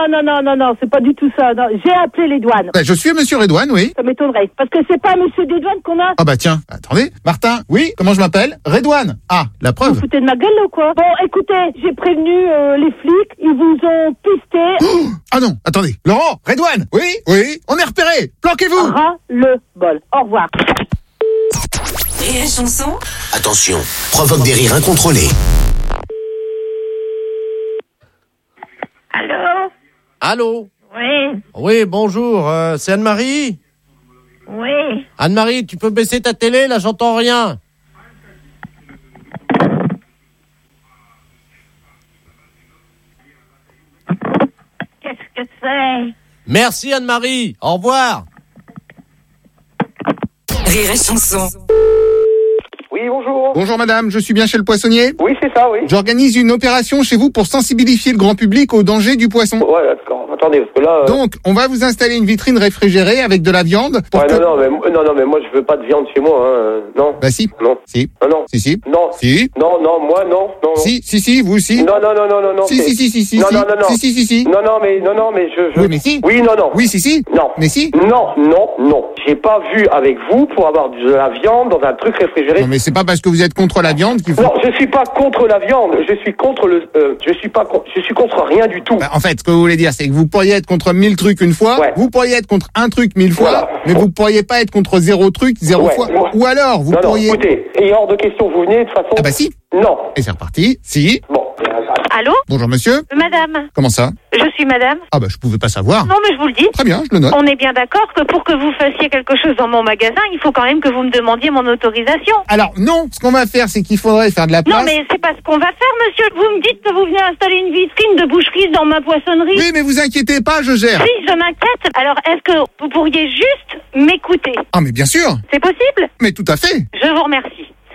Non, c'est pas du tout ça. Non, j'ai appelé les douanes. Bah, je suis monsieur Redouane, oui. Ça m'étonnerait, parce que c'est pas monsieur des douanes qu'on a. Ah bah tiens, attendez. Martin, oui, comment je m'appelle? Redouane. Ah, la preuve. Vous foutez de ma gueule là ou quoi? Bon, écoutez, j'ai prévenu les flics, ils vous ont pisté. Ah non, attendez. Laurent, Redouane, oui, on est repéré. Planquez-vous. Le bol. Au revoir. Rire et chanson. Attention, provoque des rires incontrôlés. Allô? Oui. Oui, bonjour, c'est Anne-Marie? Oui. Anne-Marie, tu peux baisser ta télé, là j'entends rien. Qu'est-ce que c'est? Merci Anne-Marie, au revoir. Rire et chanson. Oui, bonjour. Bonjour madame, je suis bien chez le poissonnier? Oui, c'est ça, oui. J'organise une opération chez vous pour sensibiliser le grand public au danger du poisson. Ouais, d'accord. Attendez, parce que là... Donc, on va vous installer une vitrine réfrigérée avec de la viande pour ouais, non, mais moi, je veux pas de viande chez moi, hein. Non. Bah si. Non. Si. Ah, non. Si. Non. Si. Non, moi, non. Si, vous aussi. Non. Si. Si. Non. Si. Non, mais je... Oui, mais si. Oui, non. Oui, si. Non. Mais si. Non. J'ai pas vu avec vous pour avoir de la viande dans un truc réfrigéré. Non, mais c'est pas parce que vous êtes contre la viande qu'il faut... Non, je suis pas contre la viande. Je suis contre je suis contre rien du tout. Bah, en fait, ce que vous voulez dire, c'est que vous pourriez être contre 1000 trucs une fois, vous pourriez être contre un truc 1000 fois, voilà. mais vous pourriez pas être contre 0 truc 0 fois. Ou alors, vous pourriez... Non, écoutez, et hors de question, vous venez de toute façon... Ah bah si. Non. Et c'est reparti. Si. Bon. Allô? Bonjour monsieur. Madame. Comment ça? Je suis madame. Ah bah je pouvais pas savoir. Non mais je vous le dis. Très bien, je le note. On est bien d'accord que pour que vous fassiez quelque chose dans mon magasin, il faut quand même que vous me demandiez mon autorisation. Alors non, ce qu'on va faire, c'est qu'il faudrait faire de la place. Non mais c'est pas ce qu'on va faire, monsieur. Vous me dites que vous venez installer une vitrine de boucherie dans ma poissonnerie. Oui, mais vous inquiétez pas, je gère. Oui, je m'inquiète. Alors est-ce que vous pourriez juste m'écouter? Ah mais bien sûr. C'est possible? Mais tout à fait. Je vous remercie.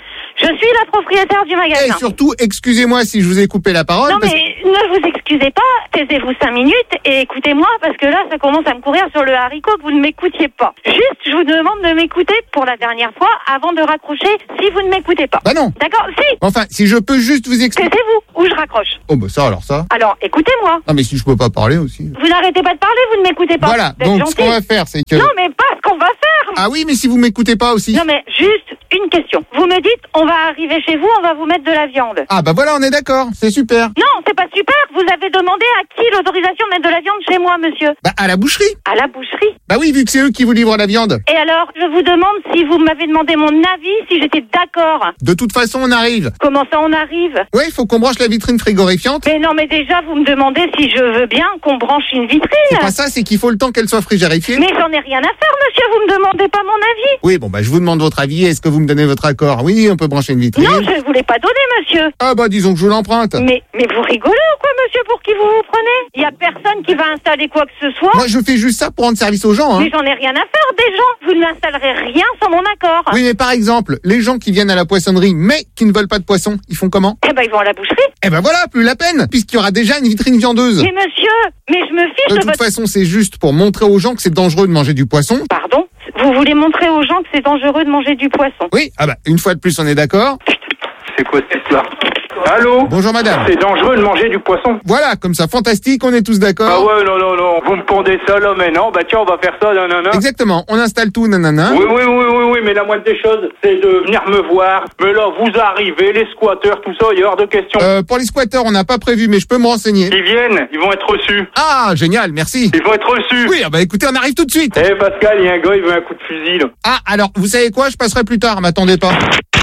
Je suis la propriétaire du magasin. Et surtout, excusez-moi si je vous ai coupé la parole. Non, mais ne vous excusez pas, taisez-vous 5 minutes et écoutez-moi, parce que là, ça commence à me courir sur le haricot que vous ne m'écoutiez pas. Juste, je vous demande de m'écouter pour la dernière fois avant de raccrocher si vous ne m'écoutez pas. Bah non. D'accord, si. Enfin, si je peux juste vous expliquer. Taisez-vous ou je raccroche. Oh bah ça alors ça. Alors, écoutez-moi. Non mais si je peux pas parler aussi. Vous n'arrêtez pas de parler, vous ne m'écoutez pas. Voilà, Vous êtes donc gentil. ce qu'on va faire, c'est que... Non, mais pas ce qu'on va faire. Ah oui, mais si vous m'écoutez pas aussi. Non, mais juste une question. Vous me dites, on va arriver chez vous, on va vous mettre de la viande. Ah bah voilà, on est d'accord, c'est super. Non, c'est pas super. Vous avez demandé à qui l'autorisation de mettre de la viande chez moi, monsieur? Bah à la boucherie. À la boucherie. Bah oui, vu que c'est eux qui vous livrent la viande. Et alors, je vous demande si vous m'avez demandé mon avis, si j'étais d'accord. De toute façon, on arrive. Comment ça, on arrive? Ouais, il faut qu'on branche la vitrine frigorifiante. Mais non, mais déjà, vous me demandez si je veux bien qu'on branche une vitrine. C'est pas ça, c'est qu'il faut le temps qu'elle soit frigorifiée. Mais j'en ai rien à faire, monsieur, vous me demandez pas mon avis. Oui, bon bah je vous demande votre avis, est-ce que vous me donnez votre accord? Oui, on peut brancher une vitrine. Non, je vous l'ai pas donné, monsieur. Ah bah disons que je vous l'emprunte. Mais vous rigolez ou quoi, monsieur, pour qui vous vous prenez? Il y a personne qui va installer quoi que ce soit. Moi, je fais juste ça pour rendre service aux gens, hein. Mais j'en ai rien à faire des gens. Vous n'installerez rien sans mon accord. Oui, mais par exemple, les gens qui viennent à la poissonnerie, mais qui ne veulent pas de poisson, ils font comment? Eh ben, ils vont à la boucherie. Eh ben voilà, plus la peine, puisqu'il y aura déjà une vitrine viandeuse. Mais monsieur, mais je me fiche de toute façon, c'est juste pour montrer aux gens que c'est dangereux de manger du poisson. Pardon? Vous voulez montrer aux gens que c'est dangereux de manger du poisson? Oui, ah bah, une fois de plus, on est d'accord. C'est quoi cette histoire? Allô? Bonjour madame. C'est dangereux de manger du poisson? Voilà, comme ça, fantastique, on est tous d'accord. Ah ouais, non, vous me pondez ça là, mais non, bah tiens, on va faire ça, nanana. Exactement, on installe tout, nanana. Oui, mais la moindre des choses, c'est de venir me voir. Mais là, vous arrivez, les squatteurs, tout ça, il y a hors de question. Pour les squatteurs, on n'a pas prévu, mais je peux me renseigner. Ils viennent, ils vont être reçus. Ah, génial, merci. Ils vont être reçus. Oui, ah bah écoutez, on arrive tout de suite. Eh Pascal, il y a un gars, il veut un coup de fusil, là. Ah, alors, vous savez quoi, je passerai plus tard, m'attendez pas.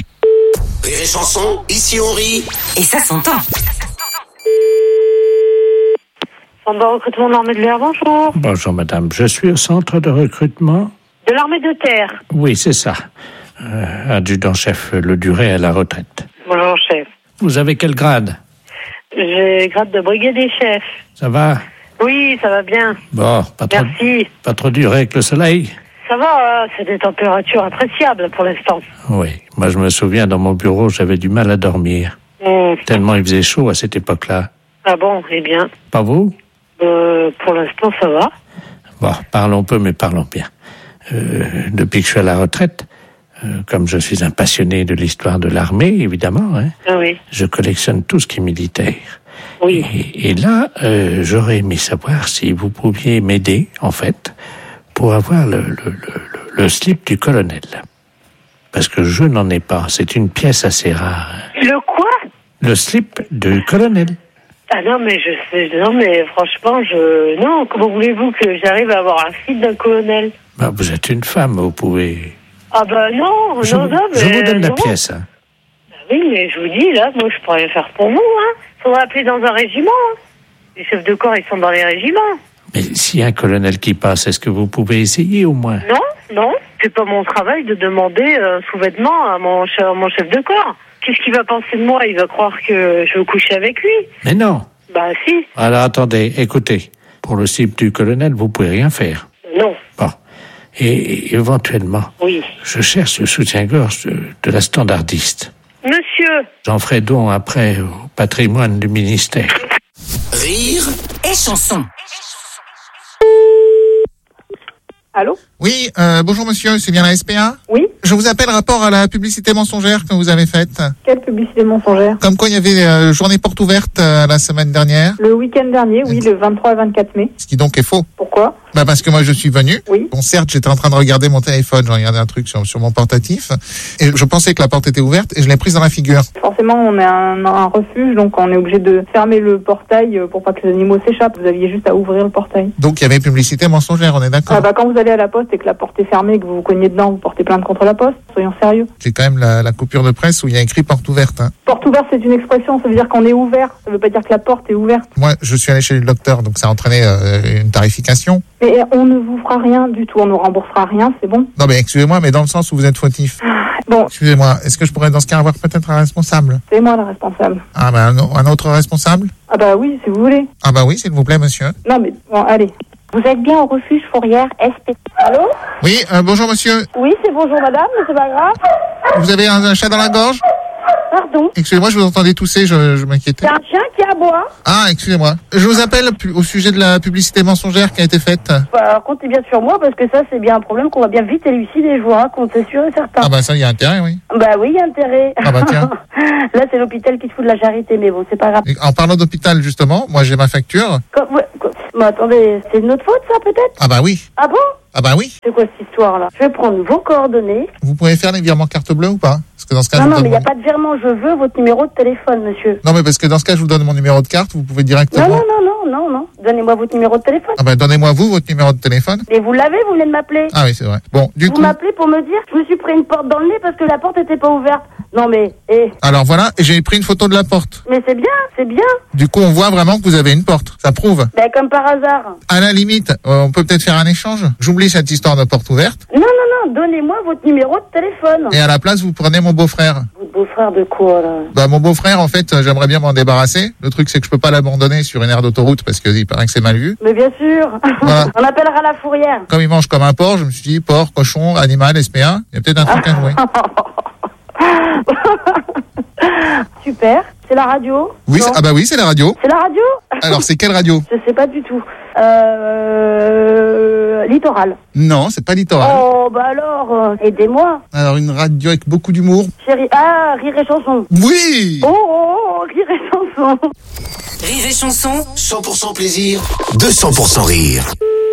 Rire et chanson, ici on rit. Et ça s'entend. Centre de recrutement de l'armée de l'air, bonjour. Bonjour madame, je suis au centre de recrutement. De l'armée de terre. Oui, c'est ça. Adjudant-chef Le Duret à la retraite. Bonjour, chef. Vous avez quel grade? J'ai grade de brigadier chef. Ça va? Oui, ça va bien. Bon, Merci. Pas trop dur avec le soleil? Ça va, c'est des températures appréciables pour l'instant. Oui, moi je me souviens, dans mon bureau, j'avais du mal à dormir. Tellement il faisait chaud à cette époque-là. Ah bon, eh bien. Pas vous? Pour l'instant, ça va. Bon, parlons peu, mais parlons bien. Depuis que je suis à la retraite, comme je suis un passionné de l'histoire de l'armée, évidemment, hein, oui. Je collectionne tout ce qui est militaire. Oui. Et là, j'aurais aimé savoir si vous pouviez m'aider, en fait, pour avoir le slip du colonel. Parce que je n'en ai pas. C'est une pièce assez rare. Le quoi? Le slip du colonel. Ah non, mais franchement, non, comment voulez-vous que j'arrive à avoir un slip d'un colonel? Bah, vous êtes une femme, vous pouvez... Ah bah non, je vous donne la pièce. Hein. Bah oui, mais je vous dis, là, moi, je pourrais rien faire pour vous, hein. Faudrait appeler dans un régiment, hein. Les chefs de corps, ils sont dans les régiments. Mais s'il y a un colonel qui passe, est-ce que vous pouvez essayer au moins? Non, c'est pas mon travail de demander un sous-vêtement à mon chef de corps. Qu'est-ce qu'il va penser de moi? Il va croire que je veux coucher avec lui. Mais non. Bah si. Alors attendez, écoutez. Pour le slip du colonel, vous pouvez rien faire. Non. Bon. Et éventuellement, oui. Je cherche le soutien-gorge de la standardiste. Monsieur. J'en ferai don après au patrimoine du ministère. Rire et chanson. Allô? Oui, bonjour monsieur, c'est bien la SPA? Oui. Je vous appelle rapport à la publicité mensongère que vous avez faite. Quelle publicité mensongère? Comme quoi il y avait journée porte ouverte la semaine dernière. Le week-end dernier, oui, le 23 et 24 mai. Ce qui donc est faux. Pourquoi? Bah parce que moi je suis venu. Oui. Bon certes j'étais en train de regarder mon téléphone, j'ai regardé un truc sur mon portatif et je pensais que la porte était ouverte et je l'ai prise dans la figure. Forcément on est un refuge donc on est obligé de fermer le portail pour pas que les animaux s'échappent. Vous aviez juste à ouvrir le portail. Donc il y avait publicité mensongère, on est d'accord? Ah bah quand vous allez à la poste et que la porte est fermée et que vous vous cognez dedans, vous portez plainte contre la poste. Soyons sérieux. J'ai quand même la coupure de presse où il y a écrit porte ouverte. Hein. Porte ouverte c'est une expression, ça veut dire qu'on est ouvert. Ça veut pas dire que la porte est ouverte. Moi je suis allé chez le docteur donc ça a entraîné une tarification. Mais on ne vous fera rien du tout, on ne remboursera rien, c'est bon? Non mais excusez-moi, mais dans le sens où vous êtes fautif. Bon. Excusez-moi, est-ce que je pourrais dans ce cas avoir peut-être un responsable? C'est moi le responsable. Ah bah un autre responsable? Ah bah oui, si vous voulez. Ah bah oui, s'il vous plaît monsieur. Non mais bon, allez. Vous êtes bien au refuge Fourrière SP. Allô? Oui, bonjour monsieur. Oui, c'est bonjour madame, mais c'est pas grave. Vous avez un chat dans la gorge? Pardon. Excusez-moi, je vous entendais tousser, je m'inquiétais. C'est un chien qui aboie. Ah, excusez-moi. Je vous appelle au sujet de la publicité mensongère qui a été faite. Bah, comptez bien sur moi parce que ça, c'est bien un problème qu'on va bien vite élucider, je vous raconte, c'est sûr et certain. Ah bah ça, il y a intérêt, oui. Bah oui, il y a intérêt. Ah bah tiens. Là, c'est l'hôpital qui se fout de la charité, mais bon, c'est pas grave. Et en parlant d'hôpital, justement, moi j'ai ma facture. Mais attendez, c'est de notre faute, ça, peut-être? Ah bah oui. Ah bon? Ah bah oui. C'est quoi cette histoire-là? Je vais prendre vos coordonnées. Vous pouvez faire les virements carte bleue ou pas? Parce que dans ce cas, Non, mais il n'y a pas de virement. Je veux votre numéro de téléphone, monsieur. Non, mais parce que dans ce cas, je vous donne mon numéro de carte, vous pouvez directement... Non. Donnez-moi votre numéro de téléphone. Ah ben, donnez-moi votre numéro de téléphone. Et vous l'avez, vous venez de m'appeler. Ah oui, c'est vrai. Bon, du coup... Vous m'appelez pour me dire, je me suis pris une porte dans le nez parce que la porte était pas ouverte. Non, mais, Alors voilà, et j'ai pris une photo de la porte. Mais c'est bien. Du coup, on voit vraiment que vous avez une porte. Ça prouve. Ben, comme par hasard. À la limite, on peut peut-être faire un échange. J'oublie cette histoire de porte ouverte. Non, donnez-moi votre numéro de téléphone. Et à la place, vous prenez mon beau-frère. Votre beau-frère de quoi, là? Bah, mon beau-frère, en fait, j'aimerais bien m'en débarrasser. Le truc, c'est que je peux pas l'abandonner sur une aire d'autoroute parce qu'il paraît que c'est mal vu. Mais bien sûr. Voilà. On appellera la fourrière. Comme il mange comme un porc, je me suis dit, porc, cochon, animal, SPA, il y a peut-être un truc à jouer. Super. C'est la radio? Oui, ah bah oui, c'est la radio. C'est la radio? Alors, c'est quelle radio? Je sais pas du tout. Littoral. Non, c'est pas Littoral. Oh, bah alors, aidez-moi. Alors, une radio avec beaucoup d'humour. Chérie, Rire et Chanson. Oui! Oh, Rire et Chanson. Rire et Chanson. 100% plaisir, 200% rire.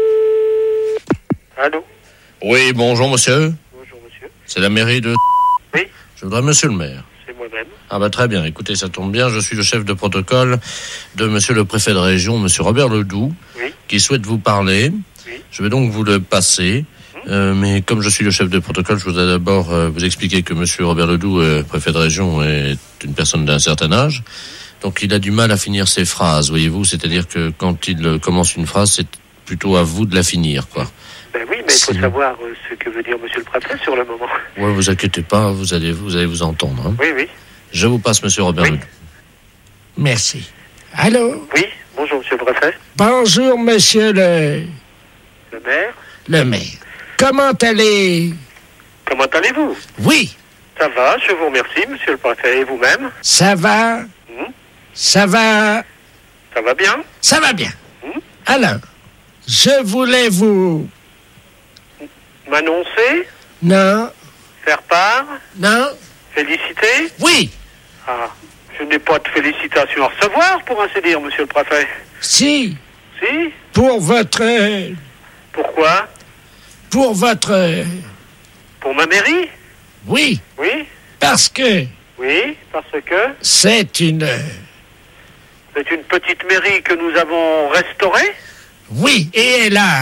Allô? Oui, bonjour monsieur. Bonjour monsieur. C'est la mairie de... Oui. Je voudrais monsieur le maire. C'est moi-même. Ah bah très bien, écoutez, ça tombe bien, je suis le chef de protocole de monsieur le préfet de région, monsieur Robert Ledoux, qui souhaite vous parler. Je vais donc vous le passer, mais comme je suis le chef de protocole, je voudrais d'abord vous expliquer que monsieur Robert Ledoux, préfet de région, est une personne d'un certain âge, donc il a du mal à finir ses phrases, voyez-vous, c'est-à-dire que quand il commence une phrase, c'est plutôt à vous de la finir, quoi. Ben oui, mais il faut savoir ce que veut dire monsieur le préfet sur le moment. Ouais, vous inquiétez pas, vous allez vous entendre. Hein. Oui. Je vous passe monsieur Robert Ledoux. Merci. Allô? Oui, bonjour monsieur le préfet. Bonjour monsieur le maire. Le maire. Comment allez... Comment allez-vous? Oui. Ça va, je vous remercie monsieur le préfet. Et vous-même? Ça va. Ça va. Ça va bien? Ça va bien. Alors, je voulais vous... M'annoncer? Non. Faire part? Non. Féliciter? Oui. Ah, je n'ai pas de félicitations à recevoir, pour ainsi dire, monsieur le préfet. Si. Si? Pour votre... Pourquoi? Pour votre... Pour ma mairie? Oui. Oui? Parce que... Oui, parce que... C'est une petite mairie que nous avons restaurée? Oui, et elle a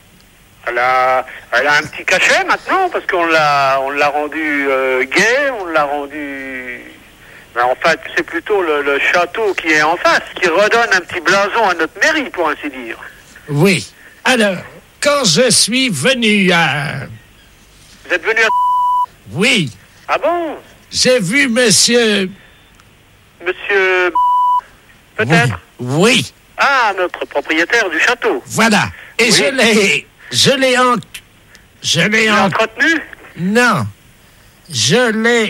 un petit cachet maintenant, parce qu'on l'a rendu gai, on l'a rendu... Mais en fait, c'est plutôt le château qui est en face, qui redonne un petit blason à notre mairie, pour ainsi dire. Oui. Alors, quand je suis venu à... Vous êtes venu à... Oui. Ah bon? J'ai vu monsieur... Monsieur... Peut-être? Oui. Ah, notre propriétaire du château. Voilà. Et oui. Je l'ai entretenu? Non. Je l'ai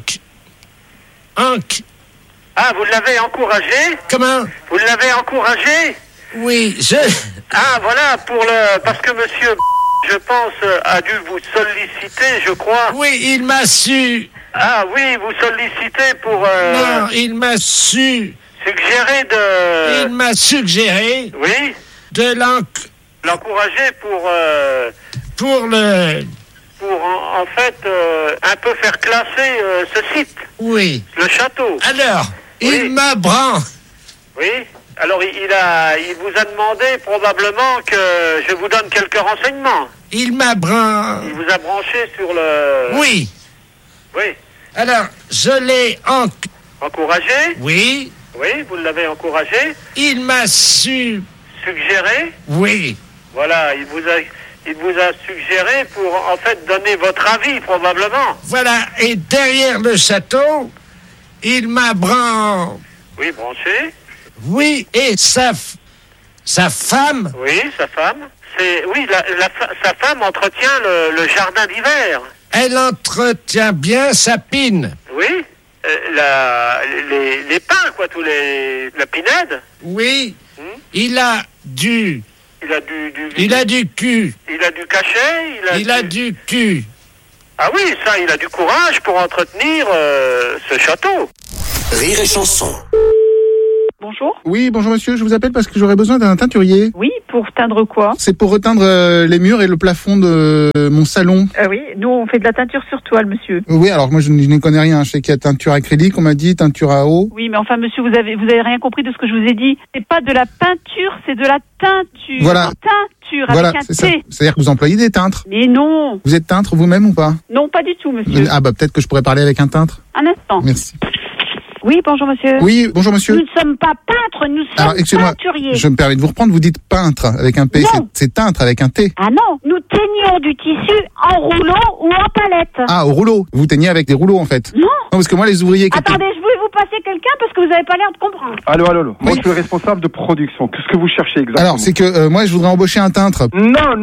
Ah, vous l'avez encouragé? Comment? Vous l'avez encouragé? Oui, Ah, voilà, parce que monsieur, je pense, a dû vous solliciter, je crois. Oui, il m'a su... Ah oui, vous sollicitez pour... Non, il m'a su... Suggérer de... Il m'a suggéré... Oui? De l'encourager pour en fait un peu faire classer ce site. Oui. Le château. Alors, il m'a Oui. Alors il vous a demandé probablement que je vous donne quelques renseignements. Il m'a Il vous a branché sur le... Oui. Oui. Alors, je l'ai encouragé? Oui. Oui, vous l'avez encouragé. Il m'a suggéré? Oui. Voilà, il vous a suggéré pour, en fait, donner votre avis, probablement. Voilà, et derrière le château, il m'a Oui, branché. Oui, et sa femme... Oui, sa femme. Oui, sa femme entretient le jardin d'hiver. Elle entretient bien sa pine. Oui. les pains, quoi, la pinède. Oui. Il a du cul. Il a du cachet. Il a du cul. Ah oui, ça, il a du courage pour entretenir ce château. Rire et chanson. Bonjour. Oui, bonjour monsieur, je vous appelle parce que j'aurais besoin d'un teinturier. Oui, pour teindre quoi? C'est pour reteindre les murs et le plafond de mon salon. Oui, nous on fait de la teinture sur toile, monsieur. Oui, alors moi je n'y connais rien. Je sais qu'il y a teinture acrylique, on m'a dit, teinture à eau. Oui, mais enfin monsieur, vous avez rien compris de ce que je vous ai dit. C'est pas de la peinture, c'est de la teinture. Voilà. Teinture Voilà, avec un c'est ça. T. C'est-à-dire que vous employez des teintres. Mais non. Vous êtes teintre vous-même ou pas? Non, pas du tout, monsieur. Ah bah peut-être que je pourrais parler avec un teintre. Un instant. Merci. Oui, bonjour monsieur. Oui, bonjour monsieur. Nous ne sommes pas peintres, nous Alors, sommes excusez-moi, teinturiers. je me permets de vous reprendre, vous dites peintre avec un P, Non. c'est teintre avec un T. Ah non, nous teignons du tissu en rouleau ou en palette. Ah, au rouleau. Vous teignez avec des rouleaux en fait. Non. Non, parce que moi les ouvriers qui Attendez, je voulais vous passer quelqu'un parce que vous n'avez pas l'air de comprendre. Allô. Moi, je suis le responsable de production. Qu'est-ce que vous cherchez exactement? Alors, c'est que moi je voudrais embaucher un peintre. Non.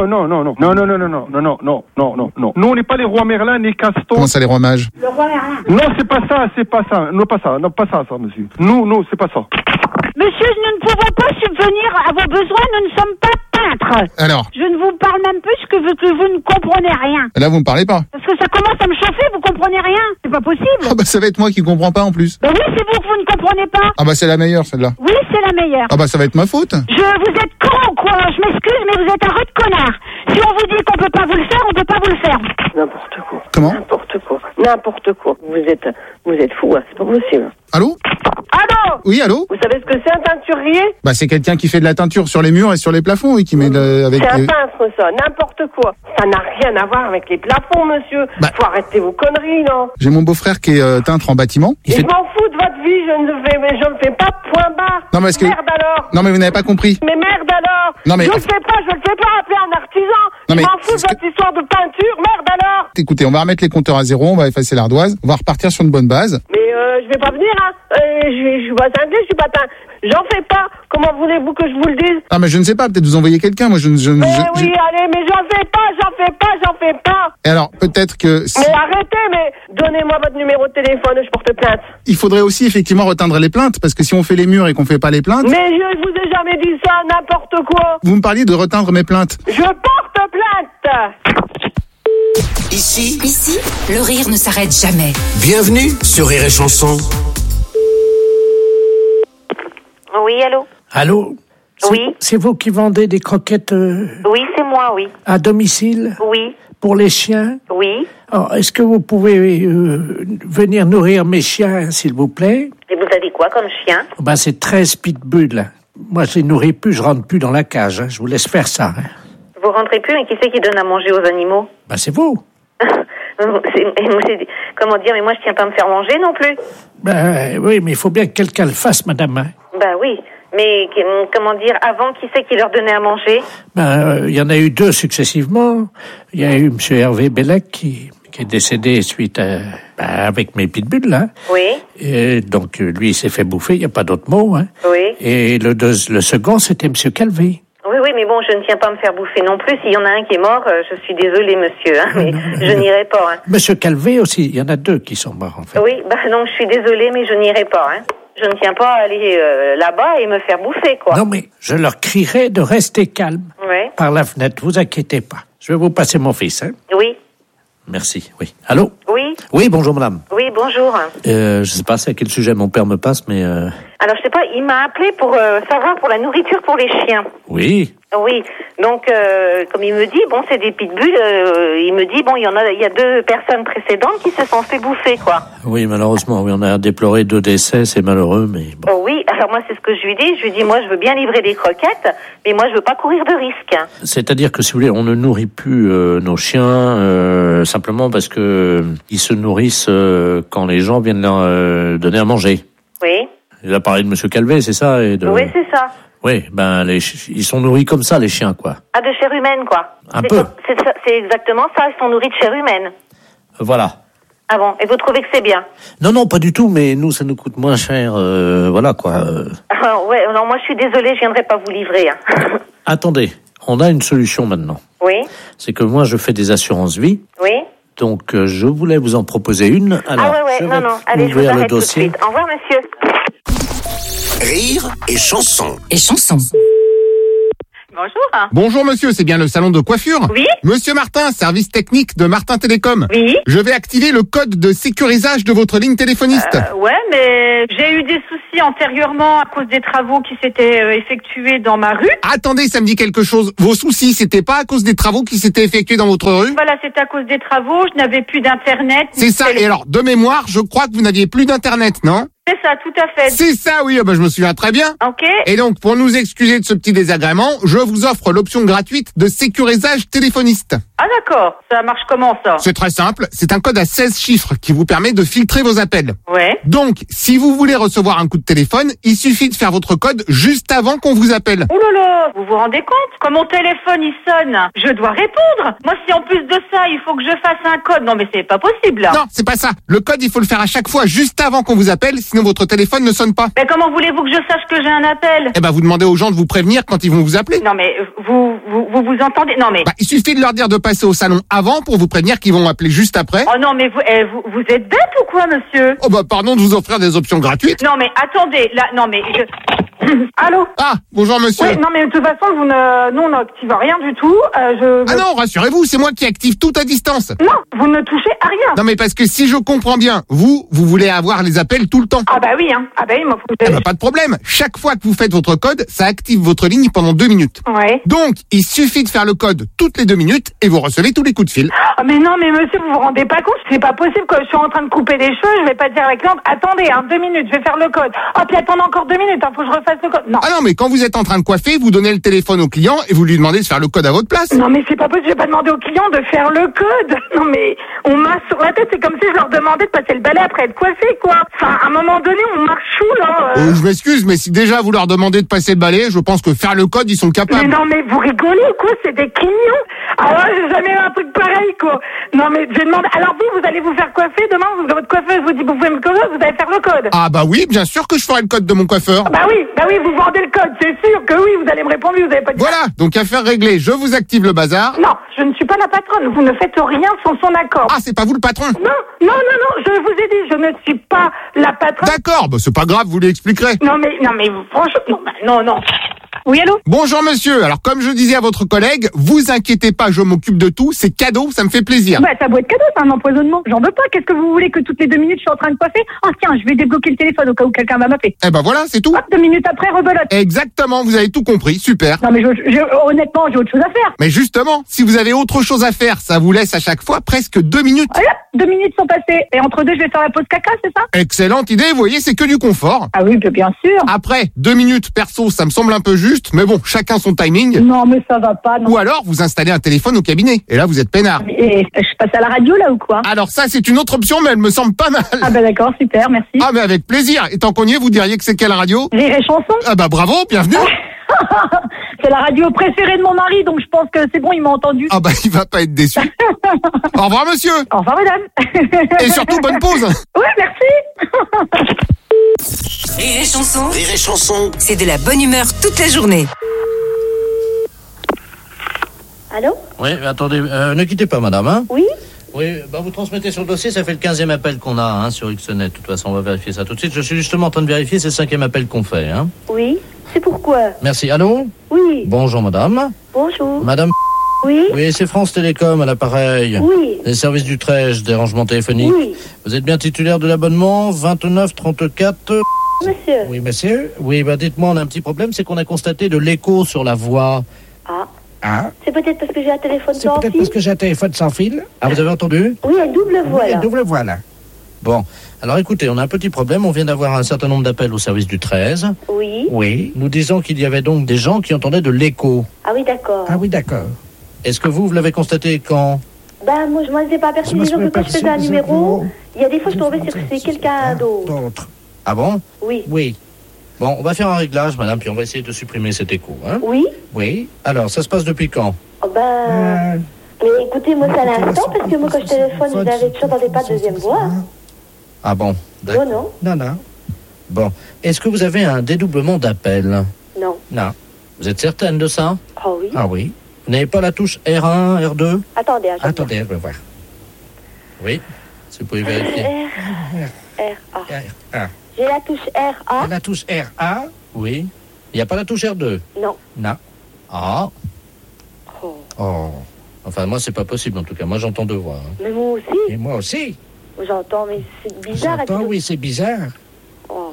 Nous, on n'est pas les rois Merlin ni Caston. Comment ça, les rois mages? Le roi Merlin. Non, c'est pas ça. Non, pas ça, monsieur. Non, c'est pas ça. Monsieur, nous ne pouvons pas subvenir à vos besoins, nous ne sommes pas peintres. Alors? Je ne vous parle même plus que vous ne comprenez rien. Là, vous me parlez pas. Parce que ça commence à me chauffer, vous comprenez rien. C'est pas possible. Ah bah ça va être moi qui comprends pas en plus. Ben oui, c'est vous que vous ne comprenez pas. Ah bah c'est la meilleure celle-là. Oui, c'est la meilleure. Ah bah ça va être ma faute. Vous êtes con, quoi. Je m'excuse, mais vous êtes un rude connard. Si on vous dit qu'on peut pas vous le faire, on peut pas vous le faire. N'importe quoi. Comment? N'importe quoi. Vous êtes fou, hein. C'est pas possible. Allô? Allô? Oui, allô? Vous savez ce que c'est un teinturier? Bah c'est quelqu'un qui fait de la teinture sur les murs et sur les plafonds, oui, qui met avec. C'est un peintre, ça. N'importe quoi. Ça n'a rien à voir avec les plafonds, monsieur. Faut arrêter vos conneries, non? J'ai mon beau-frère qui est peintre en bâtiment. Je m'en fous de votre vie. Je ne fais pas point barre. Non mais est-ce que... Merde alors. Non mais vous n'avez pas compris. Mais merde alors. Non mais... Je le fais pas appeler un artisan. Non, mais je m'en fous de votre histoire de peinture. Merde alors. Écoutez, on va remettre les compteurs à zéro, on va effacer l'ardoise, on va repartir sur une bonne base. Mais je vais pas venir, hein. Je suis pas cinglé, je suis pas teint. J'en fais pas. Comment voulez-vous que je vous le dise? Ah mais je ne sais pas, peut-être vous envoyez quelqu'un, moi oui, allez, mais j'en fais pas. Et alors, peut-être que... Mais arrêtez, mais donnez-moi votre numéro de téléphone, je porte plainte. Il faudrait aussi effectivement reteindre les plaintes, parce que si on fait les murs et qu'on fait pas les plaintes... Mais je vous ai jamais dit ça, n'importe quoi. Vous me parliez de reteindre mes plaintes. Je porte plainte. Ici, le rire ne s'arrête jamais. Bienvenue sur Rire et Chanson. Oui, allô? Allô? Oui. C'est vous qui vendez des croquettes Oui, c'est moi, oui. à domicile? Oui. Pour les chiens? Oui. Alors, est-ce que vous pouvez venir nourrir mes chiens, s'il vous plaît? Et vous avez quoi comme chien? Ben, c'est 13 pitbulls. Moi, je les nourris plus, je rentre plus dans la cage. Je vous laisse faire ça. Vous rentrez plus, mais qui c'est qui donne à manger aux animaux? Ben, c'est vous. Comment dire, mais moi je tiens pas à me faire manger non plus. Ben oui, mais il faut bien que quelqu'un le fasse, madame. Ben oui, mais comment dire, avant, qui c'est qui leur donnait à manger? Ben, il y en a eu 2 successivement. Il y a eu M. Hervé Bellec qui est décédé suite à, avec mes pitbulls, là. Oui. Et donc, lui, il s'est fait bouffer, il n'y a pas d'autre mot, hein. Oui. Et le second, c'était M. Calvé. Oui, mais bon, je ne tiens pas à me faire bouffer non plus. S'il y en a un qui est mort, je suis désolée, monsieur, hein, mais je n'irai pas. Hein. Monsieur Calvé aussi, il y en a 2 qui sont morts, en fait. Oui, donc je suis désolée, mais je n'irai pas. Hein. Je ne tiens pas à aller là-bas et me faire bouffer, quoi. Non, mais je leur crierai de rester calme par la fenêtre, vous inquiétez pas. Je vais vous passer mon fils, hein. Oui. Merci, oui. Allô? Oui. Oui, bonjour, madame. Oui, bonjour. Je sais pas c'est à quel sujet mon père me passe, mais... Alors, je sais pas, il m'a appelé pour savoir pour la nourriture pour les chiens. Oui. Oui, donc comme il me dit, bon, c'est des pitbulls, il me dit, bon, il y a 2 personnes précédentes qui se sont fait bouffer, quoi. Oui, malheureusement, oui, on a déploré 2 décès, c'est malheureux, mais bon. Oh, oui, alors moi, c'est ce que je lui dis. Je lui dis, moi, je veux bien livrer des croquettes, mais moi, je veux pas courir de risque. C'est-à-dire que, si vous voulez, on ne nourrit plus nos chiens simplement parce que ils se nourrissent quand les gens viennent leur donner à manger. Oui. Il a parlé de Monsieur Calvé, c'est ça? Oui, c'est ça. Oui, ben ils sont nourris comme ça, les chiens, quoi. Ah, de chair humaine, quoi. Un peu. C'est exactement ça, ils sont nourris de chair humaine. Voilà. Ah bon, et vous trouvez que c'est bien? Non, pas du tout, mais nous, ça nous coûte moins cher, voilà, quoi. Ouais, non, moi, je suis désolée, je viendrai pas vous livrer. Hein. Attendez, on a une solution maintenant. Oui. C'est que moi, je fais des assurances vie. Oui. Donc, je voulais vous en proposer une. Alors, ouais, non, allez, je vous ouvrir le arrête tout de dossier. suite. Au revoir, monsieur. Rire et chanson. Bonjour. Bonjour monsieur, c'est bien le salon de coiffure? Oui. Monsieur Martin, service technique de Martin Télécom. Oui. Je vais activer le code de sécurisage de votre ligne téléphoniste. Ouais, mais j'ai eu des soucis antérieurement à cause des travaux qui s'étaient effectués dans ma rue. Attendez, ça me dit quelque chose. Vos soucis, c'était pas à cause des travaux qui s'étaient effectués dans votre rue? Voilà, c'était à cause des travaux, je n'avais plus d'internet. C'est ça, et alors, de mémoire, je crois que vous n'aviez plus d'internet, non? C'est ça, tout à fait. C'est ça, oui, je me souviens très bien. Ok. Et donc, pour nous excuser de ce petit désagrément, je vous offre l'option gratuite de sécurisage téléphoniste. Ah d'accord, ça marche comment ça? C'est très simple, c'est un code à 16 chiffres qui vous permet de filtrer vos appels. Ouais. Donc, si vous voulez recevoir un coup de téléphone, il suffit de faire votre code juste avant qu'on vous appelle. Oh là là, vous vous rendez compte? Quand mon téléphone il sonne, je dois répondre. Moi, si en plus de ça, il faut que je fasse un code, non mais c'est pas possible là. Non, c'est pas ça. Le code, il faut le faire à chaque fois juste avant qu'on vous appelle, sinon votre téléphone ne sonne pas. Mais comment voulez-vous que je sache que j'ai un appel? Eh ben, vous demandez aux gens de vous prévenir quand ils vont vous appeler. Non mais vous entendez? Non mais. Il suffit de leur dire de passer au salon avant pour vous prévenir qu'ils vont appeler juste après. Oh non mais vous êtes bête ou quoi, monsieur? Oh pardon de vous offrir des options gratuites. Non mais attendez, là, non mais Allô? Ah, bonjour monsieur. Oui, non mais de toute façon, nous on n'active rien du tout. Ah non, rassurez-vous, c'est moi qui active tout à distance. Non, vous ne touchez à rien. Non mais parce que si je comprends bien, vous voulez avoir les appels tout le temps. Ah bah oui, hein. Ah bah oui, moi faut que pas de problème. Chaque fois que vous faites votre code, ça active votre ligne pendant 2 minutes. Ouais. Donc, il suffit de faire le code toutes les 2 minutes et vous recevez tous les coups de fil. Ah mais non, mais monsieur, vous vous rendez pas compte? C'est pas possible que je suis en train de couper des cheveux, je vais pas dire à la cliente, attendez, 2 minutes, je vais faire le code. Oh, puis attendez encore 2 minutes, faut que je refasse le code. Non. Ah non, mais quand vous êtes en train de coiffer, vous donnez le téléphone au client et vous lui demandez de faire le code à votre place. Non mais c'est pas possible, je vais pas demander au client de faire le code. Non mais, on marche sur la tête, c'est comme si je leur demandais de passer le balai après être coiffé, quoi. Enfin, à un moment donné, on marche chou, là. Je m'excuse, mais si déjà vous leur demandez de passer le balai, je pense que faire le code, ils sont capables. Mais non, mais vous rigolez ou quoi? C'est des clignons. Alors, j'ai jamais eu un truc pareil, quoi. Non, mais je demande. Alors vous allez vous faire coiffer demain? Votre coiffeuse vous dit, vous pouvez me coiffer, vous allez faire le code. Ah bah oui, bien sûr que je ferai le code de mon coiffeur. Bah oui, vous vendez le code, c'est sûr que oui, vous allez me répondre, vous avez pas dit. Voilà, donc affaire réglée, je vous active le bazar. Non, je ne suis pas la patronne, vous ne faites rien sans son accord. Ah, c'est pas vous le patron? Non, je vous ai dit, je ne suis pas la patronne. D'accord, c'est pas grave, vous l'expliquerez. Non mais franchement, non. Oui, allô? Bonjour monsieur, alors comme je disais à votre collègue, vous inquiétez pas, je m'occupe de tout, c'est cadeau, ça me fait plaisir. Bah ça doit être cadeau, c'est un empoisonnement. J'en veux pas, qu'est-ce que vous voulez que toutes les 2 minutes je suis en train de coiffer? Ah tiens, je vais débloquer le téléphone au cas où quelqu'un va m'appeler. Eh ben voilà, c'est tout. Hop, 2 minutes après, rebelote. Exactement, vous avez tout compris, super. Non mais honnêtement, j'ai autre chose à faire. Mais justement, si vous avez autre chose à faire, ça vous laisse à chaque fois presque 2 minutes. Voilà, 2 minutes sont passées, et entre deux je vais faire la pause caca, c'est ça? Excellente idée, vous voyez, c'est que du confort. Ah oui, bien sûr. Après, 2 minutes perso, ça me semble un peu juste, mais bon, chacun son timing. Non mais ça va pas, non. Ou alors, vous installez un téléphone au cabinet, et là vous êtes peinard. Et je passe à la radio là ou quoi? Alors ça, c'est une autre option, mais elle me semble pas mal. Ah bah d'accord, super, merci. Ah mais avec plaisir, et tant qu'on y est, vous diriez que c'est quelle radio? Rire et chanson. Ah bah bravo, bienvenue. C'est la radio préférée de mon mari, donc je pense que c'est bon, il m'a entendu. Ah bah il va pas être déçu. Au revoir monsieur. Au revoir madame. Et surtout bonne pause. Oui, merci. Rire et chanson. Rire et chanson. C'est de la bonne humeur toute la journée. Allô? Oui, attendez, ne quittez pas madame, hein? Oui? Oui, vous transmettez sur le dossier, ça fait le 15e appel qu'on a sur Xnet. De toute façon, on va vérifier ça tout de suite. Je suis justement en train de vérifier, c'est le 5e appel qu'on fait. Oui, c'est pourquoi? Merci. Allô? Oui. Bonjour madame. Bonjour. Madame. Oui. Oui, c'est France Télécom à l'appareil. Oui. Les services du Trèche, des rangements téléphoniques. Oui. Vous êtes bien titulaire de l'abonnement 2934. Monsieur. Oui, monsieur. Oui, dites-moi, on a un petit problème, c'est qu'on a constaté de l'écho sur la voix. Ah. C'est peut-être parce que j'ai un téléphone sans fil. C'est peut-être parce que j'ai un téléphone sans fil. Ah, vous avez entendu? Oui, une double voix là. Une double voix là. Bon, alors écoutez, on a un petit problème. On vient d'avoir un certain nombre d'appels au service du 13. Oui. Oui. Nous disons qu'il y avait donc des gens qui entendaient de l'écho. Ah oui, d'accord. Ah oui, d'accord. Est-ce que vous l'avez constaté quand? Moi, je m'en étais pas aperçu. Disons que quand je faisais un numéro, il y a des fois je tombais sur c'est quelqu'un d'autre. Ah bon? Oui. Oui. Bon, on va faire un réglage, madame, puis on va essayer de supprimer cet écho. Oui. Oui. Alors, ça se passe depuis quand? Mais écoutez, moi, c'est à l'instant, parce que moi, quand je téléphone, je n'entendais pas de deuxième voix. Ah bon? Non. Non. Bon. Est-ce que vous avez un dédoublement d'appel? Non. Non. Vous êtes certaine de ça? Ah oui. Ah oui. Vous n'avez pas la touche R1, R2? Attendez, je vais voir. Oui, c'est pour y vérifier. R-A. J'ai la touche R-A. La touche R-A. Oui. Il n'y a pas la touche R2? Non. Non. Ah. Oh. Enfin, moi, c'est pas possible, en tout cas. Moi, j'entends deux voix. Hein. Mais moi aussi. Et moi aussi. J'entends, mais c'est bizarre. J'entends, oui, c'est bizarre. Oh.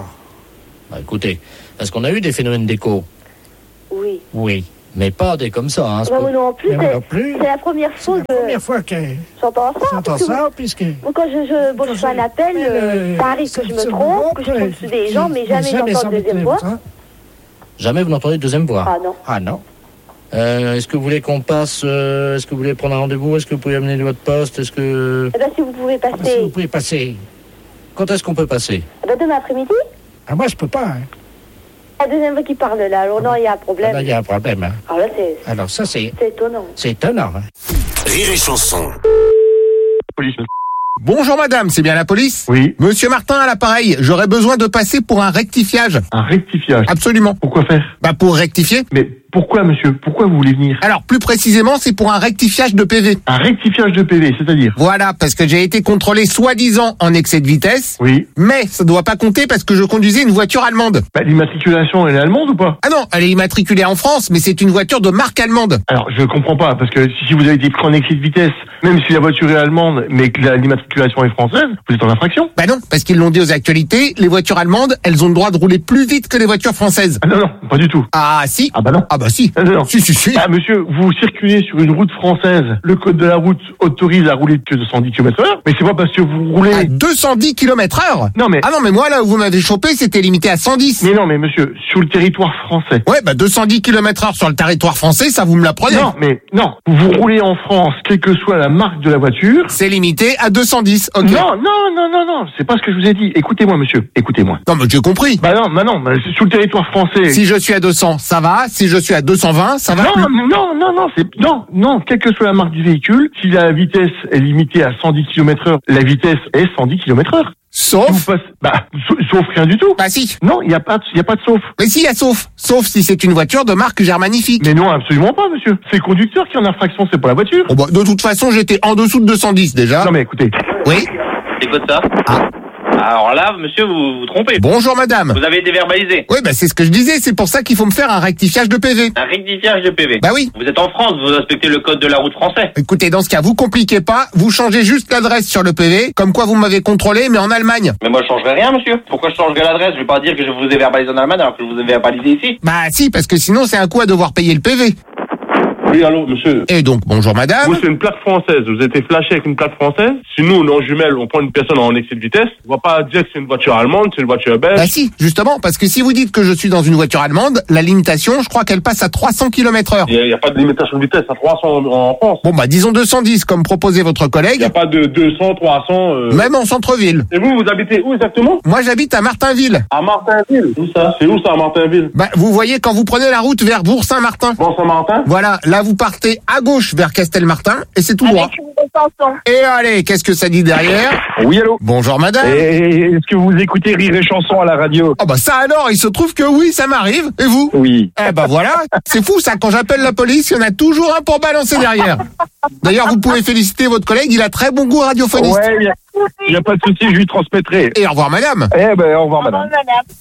Bah, écoutez, est-ce qu'on a eu des phénomènes d'écho? Oui. Oui. Mais pas des comme ça, hein. Moi non plus, c'est la première fois que... la première fois que... J'entends ça, puisque... Quand je fais un appel, ça arrive que je me trompe, que je tombe sur des gens, mais jamais j'entends une deuxième voix. Jamais vous n'entendez de deuxième voix? Ah non. Ah non. Est-ce que vous voulez qu'on passe... est-ce que vous voulez prendre un rendez-vous? Est-ce que vous pouvez amener votre poste? Est-ce que... Eh bien, si vous pouvez passer... Si vous pouvez passer... Quand est-ce qu'on peut passer? Eh bien, demain après-midi. Ah, moi, je peux pas, hein. La deuxième fois qu'il parle, là. Alors, non, il y a un problème. Là, il y a un problème, hein. Alors là, c'est... Alors, ça, c'est... C'est étonnant. C'est étonnant, hein. Rire et chanson. Police. Bonjour madame, c'est bien la police? Oui. Monsieur Martin à l'appareil, j'aurais besoin de passer pour un rectifiage. Un rectifiage? Absolument. Pourquoi faire? Bah pour rectifier. Mais pourquoi monsieur? Pourquoi vous voulez venir? Alors plus précisément, c'est pour un rectifiage de PV. Un rectifiage de PV, c'est-à-dire? Voilà, parce que j'ai été contrôlé soi-disant en excès de vitesse. Oui. Mais ça doit pas compter parce que je conduisais une voiture allemande. Bah l'immatriculation, elle est allemande ou pas? Ah non, elle est immatriculée en France, mais c'est une voiture de marque allemande. Alors je comprends pas, parce que si vous avez été pris en excès de vitesse, même si la voiture est allemande, mais que l'immatriculation est française, vous êtes en infraction. Bah non, parce qu'ils l'ont dit aux actualités, les voitures allemandes, elles ont le droit de rouler plus vite que les voitures françaises. Ah non, pas du tout. Ah si. Ah bah non. Ah bah si. Ah non. Si. Ah monsieur, vous circulez sur une route française, le code de la route autorise à rouler que 210 km/h, mais c'est pas parce que vous roulez... À 210 km/h? Non mais... Ah non mais moi là où vous m'avez chopé, c'était limité à 110. Mais non mais monsieur, sur le territoire français... Ouais bah 210 km/h sur le territoire français, ça vous me l'apprenez. Non mais non, vous roulez en France, quelle que soit la marque de la voiture... C'est limité à 210, ok. Non, c'est pas ce que je vous ai dit. Écoutez-moi monsieur, écoutez-moi. Non mais j'ai compris. Bah non, sur le territoire français... Si je suis à 200, ça va. Si je suis à 220, ça va. Non, quelle que soit la marque du véhicule, si la vitesse est limitée à 110 km/h, la vitesse est 110 km/h. Sauf sauf rien du tout. Bah si. Non, il y a pas de sauf. Mais si, il y a sauf. Sauf si c'est une voiture de marque germanifique. Mais non, absolument pas, monsieur. C'est le conducteur qui est en infraction, c'est pas la voiture. Oh bah, de toute façon, j'étais en dessous de 210 déjà. Non mais écoutez. Oui. Écoute ça. Ah. Alors là, monsieur, vous vous trompez. Bonjour madame. Vous avez déverbalisé. Oui, bah c'est ce que je disais, c'est pour ça qu'il faut me faire un rectifiage de PV. Un rectifiage de PV. Bah oui. Vous êtes en France, vous respectez le code de la route français. Écoutez, dans ce cas, vous compliquez pas, vous changez juste l'adresse sur le PV, comme quoi vous m'avez contrôlé, mais en Allemagne. Mais moi je changerai rien, monsieur. Pourquoi je changerai l'adresse? Je vais pas dire que je vous ai verbalisé en Allemagne alors que je vous ai verbalisé ici. Bah si, parce que sinon c'est un coup à devoir payer le PV. Oui, allô, monsieur. Et donc, bonjour madame. Vous, c'est une plaque française. Vous êtes flashé avec une plaque française. Si nous, on jumelle, on prend une personne en excès de vitesse, on va pas dire que c'est une voiture allemande, c'est une voiture belge. Bah si, justement, parce que si vous dites que je suis dans une voiture allemande, la limitation, je crois qu'elle passe à 300 km/h. Il y a pas de limitation de vitesse à 300 en France. Bon bah disons 210 comme proposait votre collègue. Il y a pas de 200, 300... Même en centre-ville. Et vous habitez où exactement? Moi j'habite à Martinville. À Martinville? Où ça? C'est où ça à Martinville? Bah vous voyez quand vous prenez la route vers Bourg-Saint-Martin. Bourg-Saint-Martin? Voilà, là vous partez à gauche vers Castelmartin et c'est tout droit. Et allez, qu'est-ce que ça dit derrière? Oui, allô. Bonjour madame. Est-ce que vous écoutez Rire et Chanson à la radio? Oh bah ça alors, il se trouve que oui, ça m'arrive. Et vous? Oui. Eh bah voilà, c'est fou ça, quand j'appelle la police, il y en a toujours un pour balancer derrière. D'ailleurs, vous pouvez féliciter votre collègue, il a très bon goût radiophoniste. Ouais, il n'y a pas de souci, je lui transmettrai. Et au revoir madame. Eh ben, au revoir madame.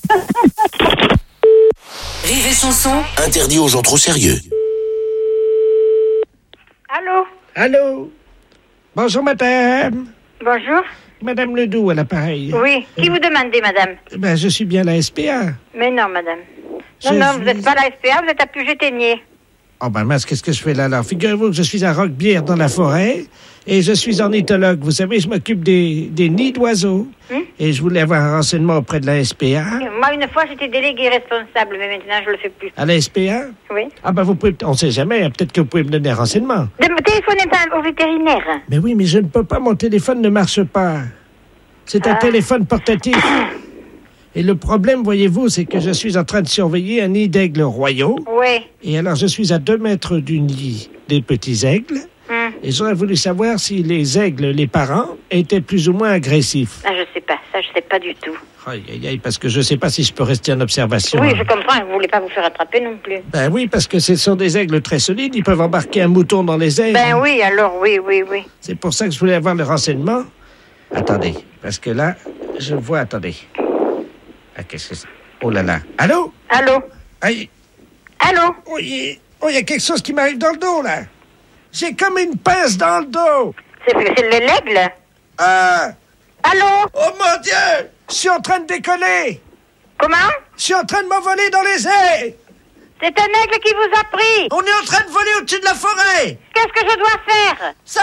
Rire et chanson. Interdit aux gens trop sérieux. Allô? Allô? Bonjour, madame. Bonjour. Madame Ledoux, à l'appareil. Oui. Qui vous demandez, madame? Ben, je suis bien la SPA. Mais non, madame. Non, vous n'êtes pas la SPA, vous êtes à Puget-Ténier. Oh ben mince, qu'est-ce que je fais là alors? Figurez-vous que je suis à Roquebière dans la forêt et je suis ornithologue. Vous savez, je m'occupe des nids d'oiseaux. Et je voulais avoir un renseignement auprès de la SPA. Moi, une fois, j'étais délégué responsable, mais maintenant, je le fais plus. À la SPA? Oui. Ah ben vous pouvez, on sait jamais, peut-être que vous pouvez me donner un renseignement. Téléphonez pas au vétérinaire. Mais oui, mais je ne peux pas, mon téléphone ne marche pas. C'est un téléphone portatif. Et le problème, voyez-vous, c'est que je suis en train de surveiller un nid d'aigles royaux. Oui. Et alors, je suis à 2 mètres du nid des petits aigles. Et j'aurais voulu savoir si les aigles, les parents, étaient plus ou moins agressifs. Ah, je sais pas. ça, je sais pas du tout. Aïe, aïe, aïe, parce que je sais pas si je peux rester en observation. Oui, je comprends, vous voulez pas vous faire attraper non plus. Ben oui, parce que ce sont des aigles très solides, ils peuvent embarquer un mouton dans les airs. Ben oui, alors, oui. C'est pour ça que je voulais avoir le renseignement. Attendez, parce que là, je vois, attendez. Ah, qu'est-ce que c'est? Oh là là. Allô? Allô? Aïe. Allô? Oh, il y a quelque chose qui m'arrive dans le dos, là. J'ai comme une pince dans le dos. C'est l'aigle? Allô? Oh mon Dieu! Je suis en train de décoller. Comment? Je suis en train de m'envoler dans les airs. C'est un aigle qui vous a pris. On est en train de voler au-dessus de la forêt. Qu'est-ce que je dois faire?